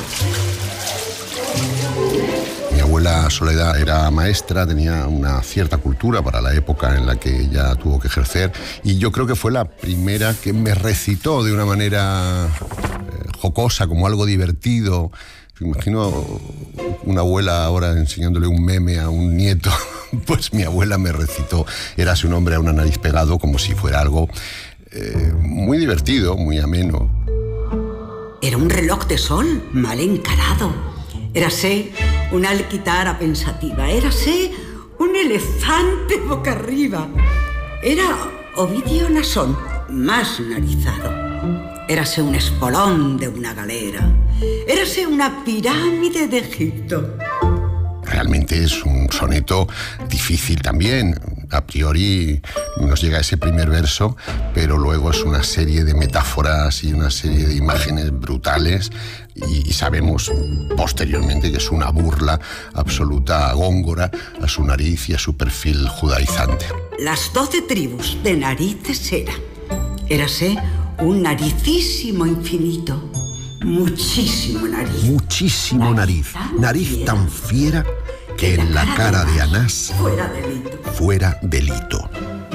Mi abuela Soledad era maestra, tenía una cierta cultura para la época en la que ella tuvo que ejercer y yo creo que fue la primera que me recitó de una manera eh, jocosa, como algo divertido. Imagino una abuela ahora enseñándole un meme a un nieto. Pues mi abuela me recitó Érase un hombre a una nariz pegado como si fuera algo eh, muy divertido, muy ameno. Era un reloj de sol mal encarado. Érase una alquitara pensativa. Érase un elefante boca arriba. Era Ovidio Nasón, más narizado. Érase un espolón de una galera. Érase una pirámide de Egipto. Realmente es un soneto difícil también. A priori nos llega ese primer verso, pero luego es una serie de metáforas y una serie de imágenes brutales y sabemos posteriormente que es una burla absoluta a Góngora, a su nariz y a su perfil judaizante. Las doce tribus de narices era. Érase un naricísimo infinito. Muchísimo nariz. Muchísimo nariz. Nariz tan fiera que en la cara de Anás fuera delito. Fuera delito.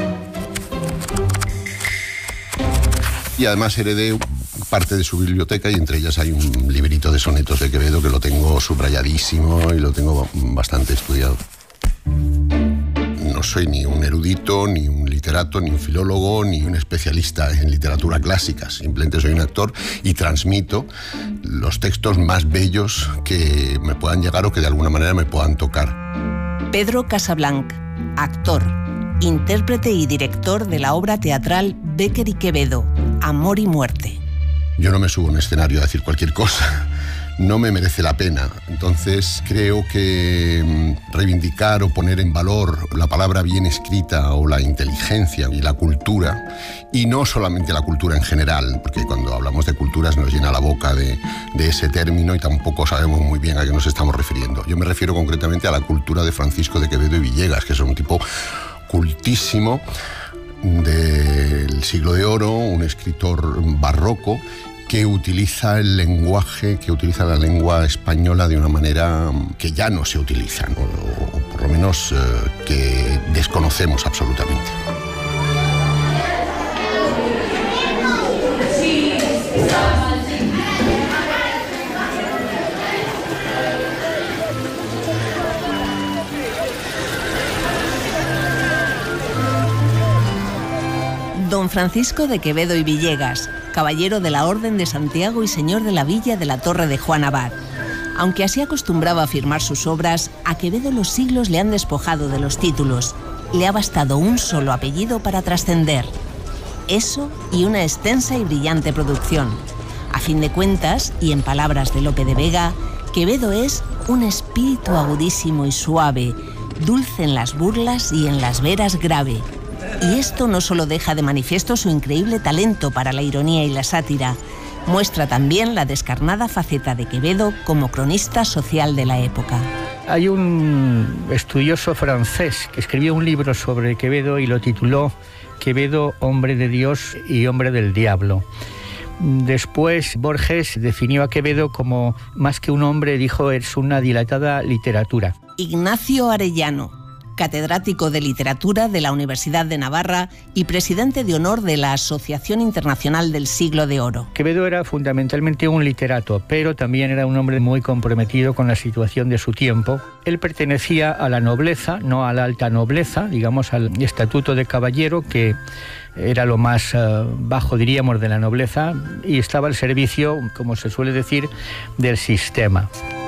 Y además heredé parte de su biblioteca y entre ellas hay un librito de sonetos de Quevedo que lo tengo subrayadísimo y lo tengo bastante estudiado. No soy ni un erudito, ni un literato, ni un filólogo, ni un especialista en literatura clásica. Simplemente soy un actor y transmito los textos más bellos que me puedan llegar o que de alguna manera me puedan tocar. Pedro Casablanc, actor, intérprete y director de la obra teatral Bécquer y Quevedo, Amor y Muerte. Yo no me subo a un escenario a decir cualquier cosa. No me merece la pena. Entonces creo que reivindicar o poner en valor la palabra bien escrita o la inteligencia y la cultura, y no solamente la cultura en general, porque cuando hablamos de culturas nos llena la boca de, de ese término y tampoco sabemos muy bien a qué nos estamos refiriendo. Yo me refiero concretamente a la cultura de Francisco de Quevedo y Villegas, que es un tipo cultísimo del siglo de oro, un escritor barroco que utiliza el lenguaje, que utiliza la lengua española de una manera que ya no se utiliza, ¿no? O por lo menos eh, que desconocemos absolutamente. Don Francisco de Quevedo y Villegas, caballero de la Orden de Santiago y señor de la Villa de la Torre de Juan Abad. Aunque así acostumbraba a firmar sus obras, a Quevedo los siglos le han despojado de los títulos. Le ha bastado un solo apellido para trascender. Eso y una extensa y brillante producción. A fin de cuentas, y en palabras de Lope de Vega, Quevedo es un espíritu agudísimo y suave, dulce en las burlas y en las veras grave. Y esto no solo deja de manifiesto su increíble talento para la ironía y la sátira, muestra también la descarnada faceta de Quevedo como cronista social de la época. Hay un estudioso francés que escribió un libro sobre Quevedo y lo tituló Quevedo, hombre de Dios y hombre del diablo. Después Borges definió a Quevedo como, más que un hombre, dijo, es una dilatada literatura. Ignacio Arellano, catedrático de literatura de la Universidad de Navarra y presidente de honor de la Asociación Internacional del Siglo de Oro. Quevedo era fundamentalmente un literato, pero también era un hombre muy comprometido con la situación de su tiempo. Él pertenecía a la nobleza, no a la alta nobleza, digamos al estatuto de caballero, que era lo más uh, bajo, diríamos, de la nobleza, y estaba al servicio, como se suele decir, del sistema.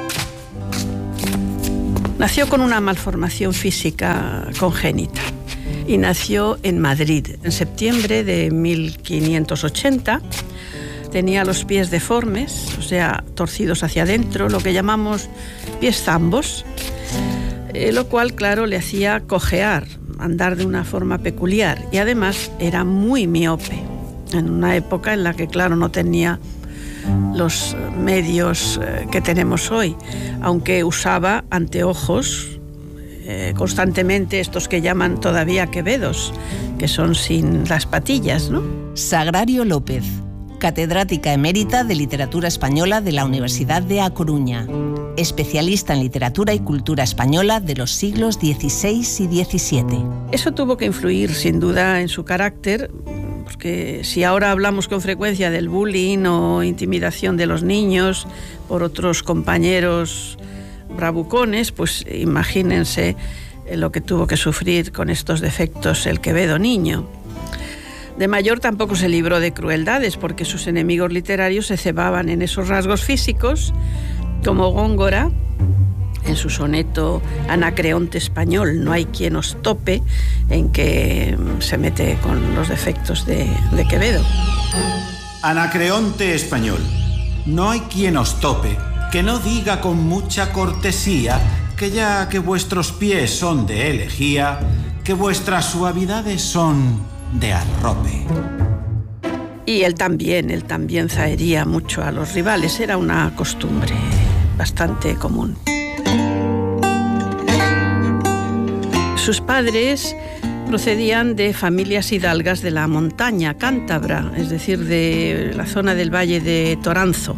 Nació con una malformación física congénita y nació en Madrid en septiembre de mil quinientos ochenta. Tenía los pies deformes, o sea, torcidos hacia adentro, lo que llamamos pies zambos, eh, lo cual, claro, le hacía cojear, andar de una forma peculiar, y además era muy miope, en una época en la que, claro, no tenía los medios eh, que tenemos hoy, aunque usaba anteojos eh, constantemente, estos que llaman todavía quevedos, que son sin las patillas, ¿no? Sagrario López, catedrática emérita de Literatura Española de la Universidad de A Coruña, especialista en literatura y cultura española de los siglos dieciséis y diecisiete. Eso tuvo que influir, sin duda, en su carácter, porque si ahora hablamos con frecuencia del bullying o intimidación de los niños por otros compañeros bravucones, pues imagínense lo que tuvo que sufrir con estos defectos el Quevedo niño. De mayor tampoco se libró de crueldades, porque sus enemigos literarios se cebaban en esos rasgos físicos, como Góngora, en su soneto Anacreonte español, no hay quien os tope, en que se mete con los defectos de, de Quevedo. Anacreonte español, no hay quien os tope, que no diga con mucha cortesía, que ya que vuestros pies son de elegía, que vuestras suavidades son de arrope. Y él también, él también zahería mucho a los rivales, era una costumbre bastante común. Sus padres procedían de familias hidalgas de la montaña cántabra, es decir, de la zona del valle de Toranzo.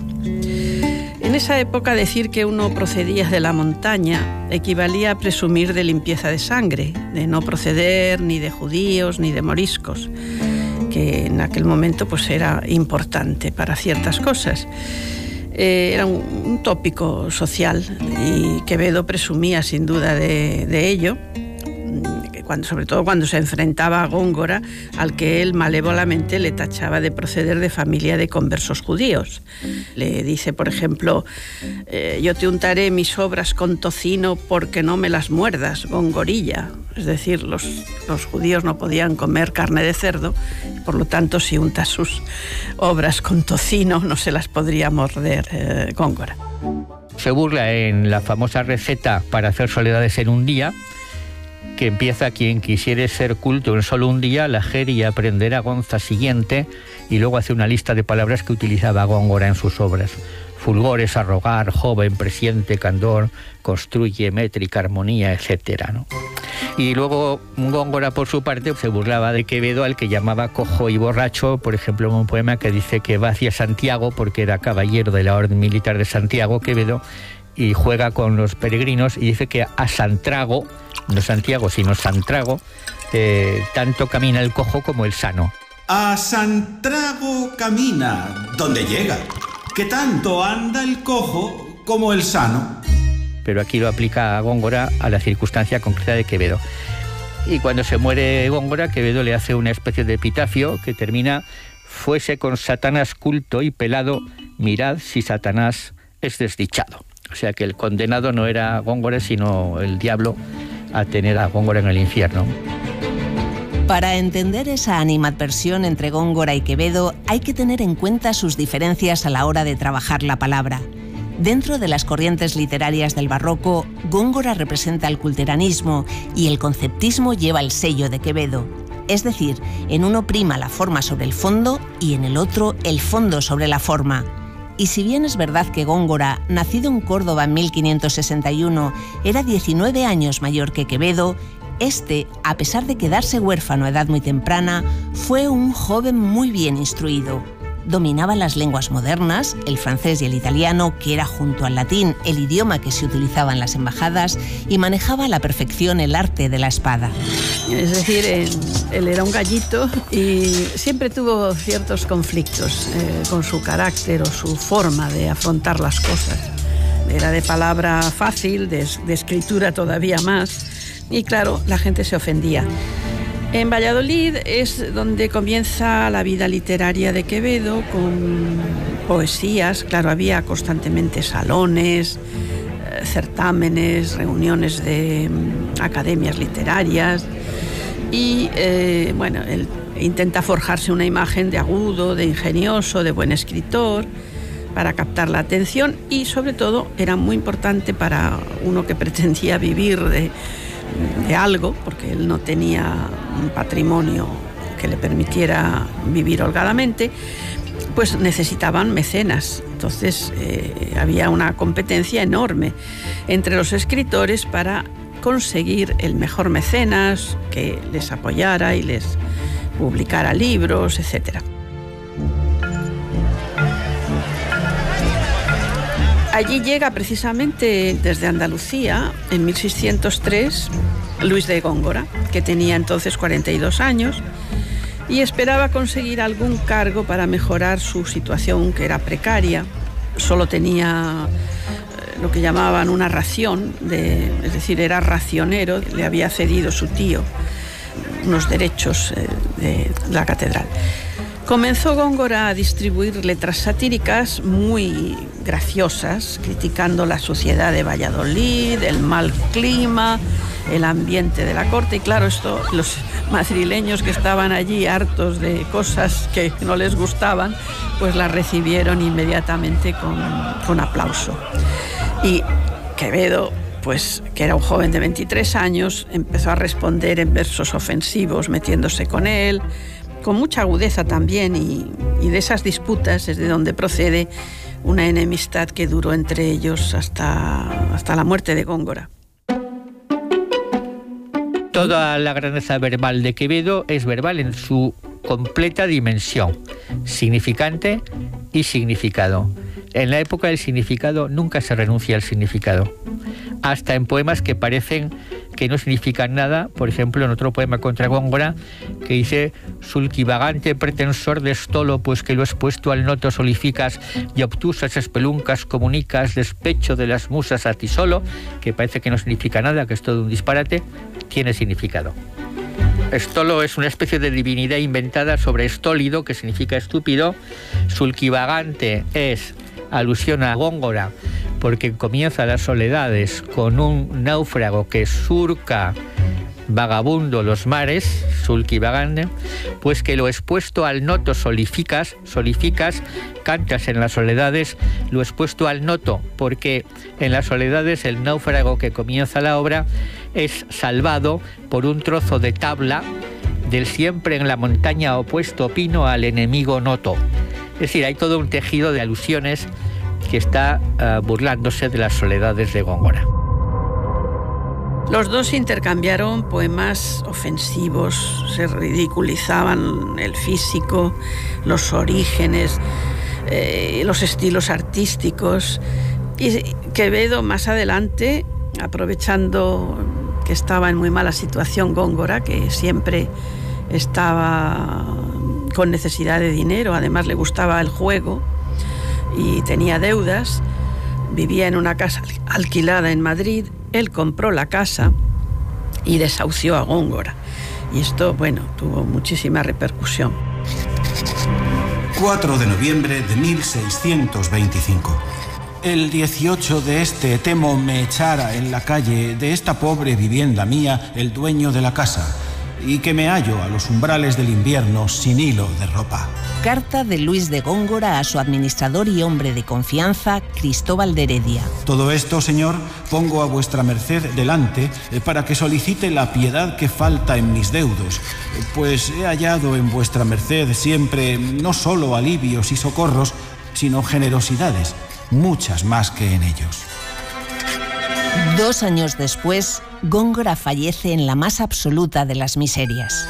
En esa época, decir que uno procedía de la montaña equivalía a presumir de limpieza de sangre, de no proceder ni de judíos ni de moriscos, que en aquel momento pues era importante para ciertas cosas. Eh, era un, un tópico social, y Quevedo presumía sin duda de, de ello, cuando, sobre todo cuando se enfrentaba a Góngora, al que él malévolamente le tachaba de proceder de familia de conversos judíos. Le dice, por ejemplo, eh, yo te untaré mis obras con tocino porque no me las muerdas, Góngorilla. Es decir, los, los judíos no podían comer carne de cerdo, y por lo tanto, si untas sus obras con tocino, no se las podría morder eh, Góngora. Se burla en la famosa receta para hacer soledades en un día, que empieza: quien quisiere ser culto en solo un día, lajer y aprenderá gonza siguiente, y luego hace una lista de palabras que utilizaba Góngora en sus obras. Fulgores, arrogar, joven, presiente, candor, construye, métrica, armonía, etcétera, ¿no? Y luego Góngora, por su parte, se burlaba de Quevedo, al que llamaba cojo y borracho, por ejemplo, en un poema que dice que va hacia Santiago, porque era caballero de la Orden Militar de Santiago, Quevedo, y juega con los peregrinos, y dice que a Santrago, no Santiago, sino Santrago, eh, tanto camina el cojo como el sano. A Santrago camina, donde llega, que tanto anda el cojo como el sano. Pero aquí lo aplica a Góngora a la circunstancia concreta de Quevedo. Y cuando se muere Góngora, Quevedo le hace una especie de epitafio que termina: fuese con Satanás culto y pelado, mirad si Satanás es desdichado. O sea que el condenado no era Góngora, sino el diablo, a tener a Góngora en el infierno. Para entender esa animadversión entre Góngora y Quevedo, hay que tener en cuenta sus diferencias a la hora de trabajar la palabra. Dentro de las corrientes literarias del barroco, Góngora representa el culteranismo y el conceptismo lleva el sello de Quevedo. Es decir, en uno prima la forma sobre el fondo y en el otro el fondo sobre la forma. Y si bien es verdad que Góngora, nacido en Córdoba en mil quinientos sesenta y uno, era diecinueve años mayor que Quevedo, este, a pesar de quedarse huérfano a edad muy temprana, fue un joven muy bien instruido. Dominaba las lenguas modernas, el francés y el italiano, que era junto al latín el idioma que se utilizaba en las embajadas, y manejaba a la perfección el arte de la espada. Es decir, él era un gallito y siempre tuvo ciertos conflictos eh, con su carácter o su forma de afrontar las cosas. Era de palabra fácil, de, de escritura todavía más, y claro, la gente se ofendía. En Valladolid es donde comienza la vida literaria de Quevedo, con poesías. Claro, había constantemente salones, certámenes, reuniones de academias literarias y, eh, bueno, él intenta forjarse una imagen de agudo, de ingenioso, de buen escritor para captar la atención y, sobre todo, era muy importante para uno que pretendía vivir de de algo, porque él no tenía un patrimonio que le permitiera vivir holgadamente, pues necesitaban mecenas. Entonces eh, había una competencia enorme entre los escritores para conseguir el mejor mecenas que les apoyara y les publicara libros, etcétera. Allí llega precisamente desde Andalucía, en mil seiscientos tres, Luis de Góngora, que tenía entonces cuarenta y dos años y esperaba conseguir algún cargo para mejorar su situación, que era precaria. Solo tenía lo que llamaban una ración, de, es decir, era racionero, le había cedido su tío unos derechos de la catedral. Comenzó Góngora a distribuir letras satíricas muy graciosas, criticando la suciedad de Valladolid, el mal clima, el ambiente de la corte. Y claro, esto los madrileños que estaban allí hartos de cosas que no les gustaban, pues las recibieron inmediatamente con, con aplauso. Y Quevedo, pues que era un joven de veintitrés años, empezó a responder en versos ofensivos, metiéndose con él, con mucha agudeza también, y, y de esas disputas es de donde procede una enemistad que duró entre ellos hasta, hasta la muerte de Góngora. Toda la grandeza verbal de Quevedo es verbal en su completa dimensión, significante y significado. En la época del significado nunca se renuncia al significado, hasta en poemas que parecen que no significan nada. Por ejemplo, en otro poema contra Góngora, que dice: sulquivagante pretensor de estolo, pues que lo expuesto al noto solificas y obtusas espeluncas comunicas, despecho de las musas a ti solo, que parece que no significa nada, que es todo un disparate, tiene significado. Estolo es una especie de divinidad inventada sobre estólido, que significa estúpido. Sulquivagante es alusión a Góngora, porque comienza las soledades con un náufrago que surca vagabundo los mares, sulquivagante, pues que lo expuesto al noto solificas, solificas, cantas en las soledades, lo expuesto al noto, porque en las soledades el náufrago que comienza la obra es salvado por un trozo de tabla del siempre en la montaña opuesto pino al enemigo noto. Es decir, hay todo un tejido de alusiones que está uh, burlándose de las soledades de Góngora. Los dos intercambiaron poemas ofensivos, se ridiculizaban el físico, los orígenes, eh, los estilos artísticos. Y Quevedo, más adelante, aprovechando que estaba en muy mala situación Góngora, que siempre estaba con necesidad de dinero, además le gustaba el juego y tenía deudas, vivía en una casa alquilada en Madrid. Él compró la casa y desahució a Góngora. Y esto, bueno, tuvo muchísima repercusión. cuatro de noviembre de mil seiscientos veinticinco. El dieciocho de este temo me echara en la calle de esta pobre vivienda mía el dueño de la casa, y que me hallo a los umbrales del invierno sin hilo de ropa. Carta de Luis de Góngora a su administrador y hombre de confianza, Cristóbal de Heredia. Todo esto, señor, pongo a vuestra merced delante eh, para que solicite la piedad que falta en mis deudos, eh, pues he hallado en vuestra merced siempre no solo alivios y socorros, sino generosidades, muchas más que en ellos. Dos años después, Góngora fallece en la más absoluta de las miserias.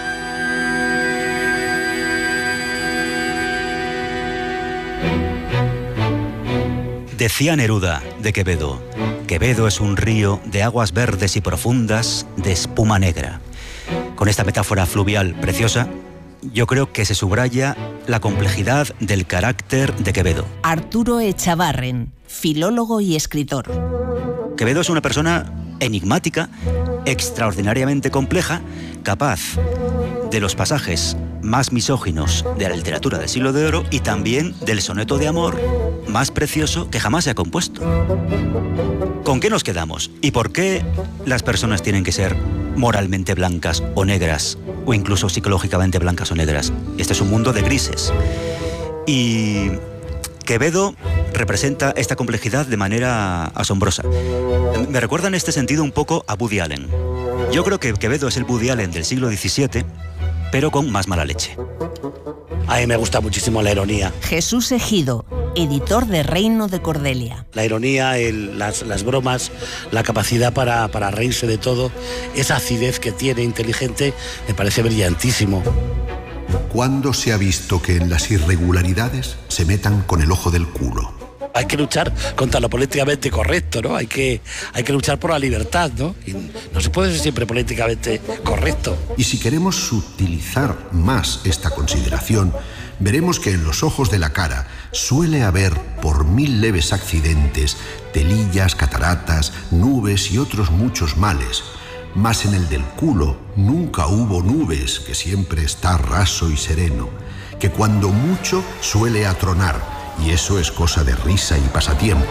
Decía Neruda de Quevedo: Quevedo es un río de aguas verdes y profundas, de espuma negra. Con esta metáfora fluvial preciosa, yo creo que se subraya la complejidad del carácter de Quevedo. Arturo Echavarren, filólogo y escritor. Quevedo es una persona enigmática, extraordinariamente compleja, capaz de los pasajes más misóginos de la literatura del siglo de oro y también del soneto de amor más precioso que jamás se ha compuesto. ¿Con qué nos quedamos? ¿Y por qué las personas tienen que ser moralmente blancas o negras, o incluso psicológicamente blancas o negras? Este es un mundo de grises. Y Quevedo representa esta complejidad de manera asombrosa. Me recuerda en este sentido un poco a Woody Allen. Yo creo que Quevedo es el Woody Allen del siglo diecisiete, pero con más mala leche. A mí me gusta muchísimo la ironía. Jesús Ejido, editor de Reino de Cordelia. La ironía, el, las, las bromas, la capacidad para, para reírse de todo, esa acidez que tiene inteligente, me parece brillantísimo. ¿Cuándo se ha visto que en las irregularidades se metan con el ojo del culo? Hay que luchar contra lo políticamente correcto, ¿no? Hay que, hay que luchar por la libertad, ¿no? Y no se puede ser siempre políticamente correcto. Y si queremos sutilizar más esta consideración, veremos que en los ojos de la cara suele haber, por mil leves accidentes, telillas, cataratas, nubes y otros muchos males. Mas en el del culo nunca hubo nubes, que siempre está raso y sereno, que cuando mucho suele atronar, y eso es cosa de risa y pasatiempo.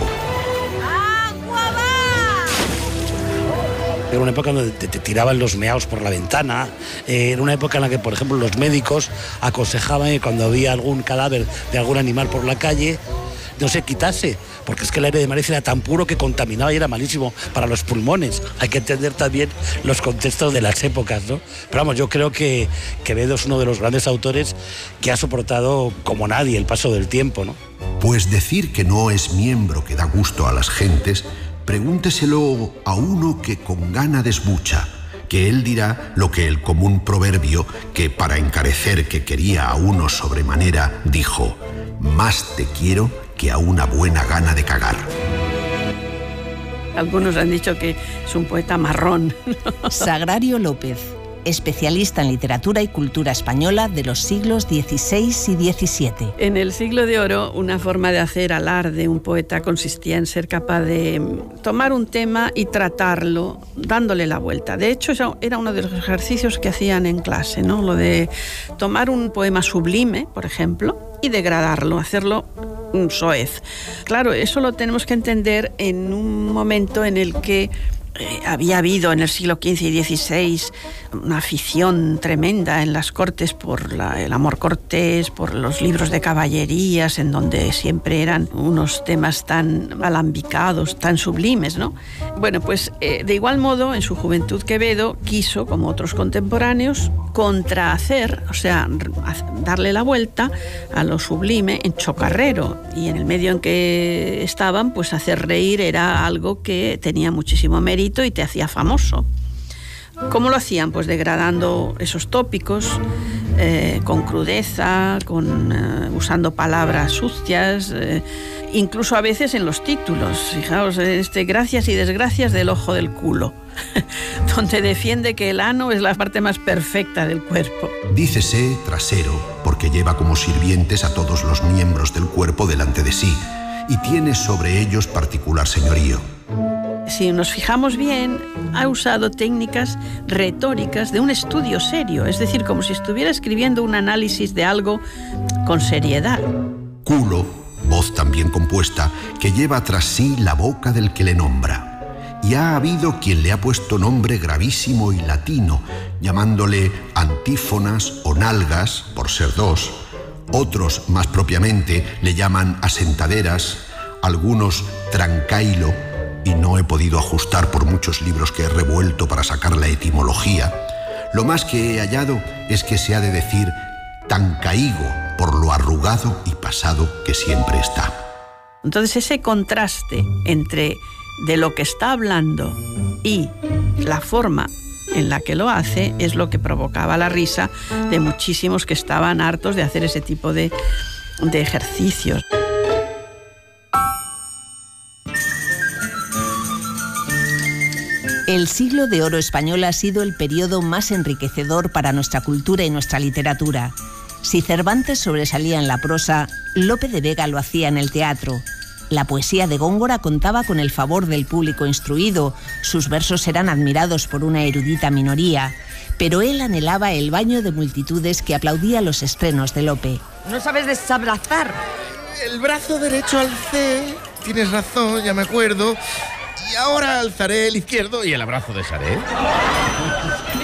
Era una época donde te, te tiraban los meaos por la ventana, eh, era una época en la que, por ejemplo, los médicos aconsejaban que cuando había algún cadáver de algún animal por la calle, no se quitase, porque es que el aire de Madrid era tan puro que contaminaba y era malísimo para los pulmones. Hay que entender también los contextos de las épocas, ¿no? Pero vamos, yo creo que Quevedo es uno de los grandes autores que ha soportado como nadie el paso del tiempo, ¿no? Pues decir que no es miembro que da gusto a las gentes, pregúnteselo a uno que con gana desbucha, que él dirá lo que el común proverbio, que para encarecer que quería a uno sobremanera, dijo: más te quiero que a una buena gana de cagar. Algunos han dicho que es un poeta marrón. Sagrario López, especialista en literatura y cultura española de los siglos dieciséis y diecisiete. En el siglo de oro, una forma de hacer alarde de un poeta consistía en ser capaz de tomar un tema y tratarlo dándole la vuelta. De hecho, eso era uno de los ejercicios que hacían en clase, ¿no? Lo de tomar un poema sublime, por ejemplo, y degradarlo, hacerlo un soez. Claro, eso lo tenemos que entender en un momento en el que Eh, había habido en el siglo quince y dieciséis una afición tremenda en las cortes por la, el amor cortés, por los libros de caballerías, en donde siempre eran unos temas tan alambicados, tan sublimes, ¿no? Bueno, pues eh, de igual modo, en su juventud Quevedo quiso, como otros contemporáneos, contrahacer, o sea, darle la vuelta a lo sublime en chocarrero, y en el medio en que estaban, pues hacer reír era algo que tenía muchísimo mérito y te hacía famoso. ¿Cómo lo hacían? Pues degradando esos tópicos, eh, con crudeza, con, eh, usando palabras sucias, eh, incluso a veces en los títulos. Fijaos, este, gracias y desgracias del ojo del culo, donde defiende que el ano es la parte más perfecta del cuerpo. Dícese trasero, porque lleva como sirvientes a todos los miembros del cuerpo delante de sí, y tiene sobre ellos particular señorío. Si nos fijamos bien, ha usado técnicas retóricas de un estudio serio, es decir, como si estuviera escribiendo un análisis de algo con seriedad. Culo, voz también compuesta, que lleva tras sí la boca del que le nombra. y ha habido quien le ha puesto nombre gravísimo y latino, llamándole antífonas o nalgas, por ser dos. Otros, más propiamente, le llaman asentaderas, algunos trancailo, y no he podido ajustar por muchos libros que he revuelto para sacar la etimología. Lo más que he hallado es que se ha de decir tancaigo, por lo arrugado y pasado que siempre está. Entonces ese contraste entre de lo que está hablando y la forma en la que lo hace es lo que provocaba la risa de muchísimos que estaban hartos de hacer ese tipo de, de ejercicios. El siglo de oro español ha sido el periodo más enriquecedor para nuestra cultura y nuestra literatura. Si Cervantes sobresalía en la prosa, Lope de Vega lo hacía en el teatro. La poesía de Góngora contaba con el favor del público instruido, sus versos eran admirados por una erudita minoría, pero él anhelaba el baño de multitudes que aplaudía los estrenos de Lope. No sabes desabrazar. El brazo derecho alcé, tienes razón, ya me acuerdo, y ahora alzaré el izquierdo y el abrazo de Saré.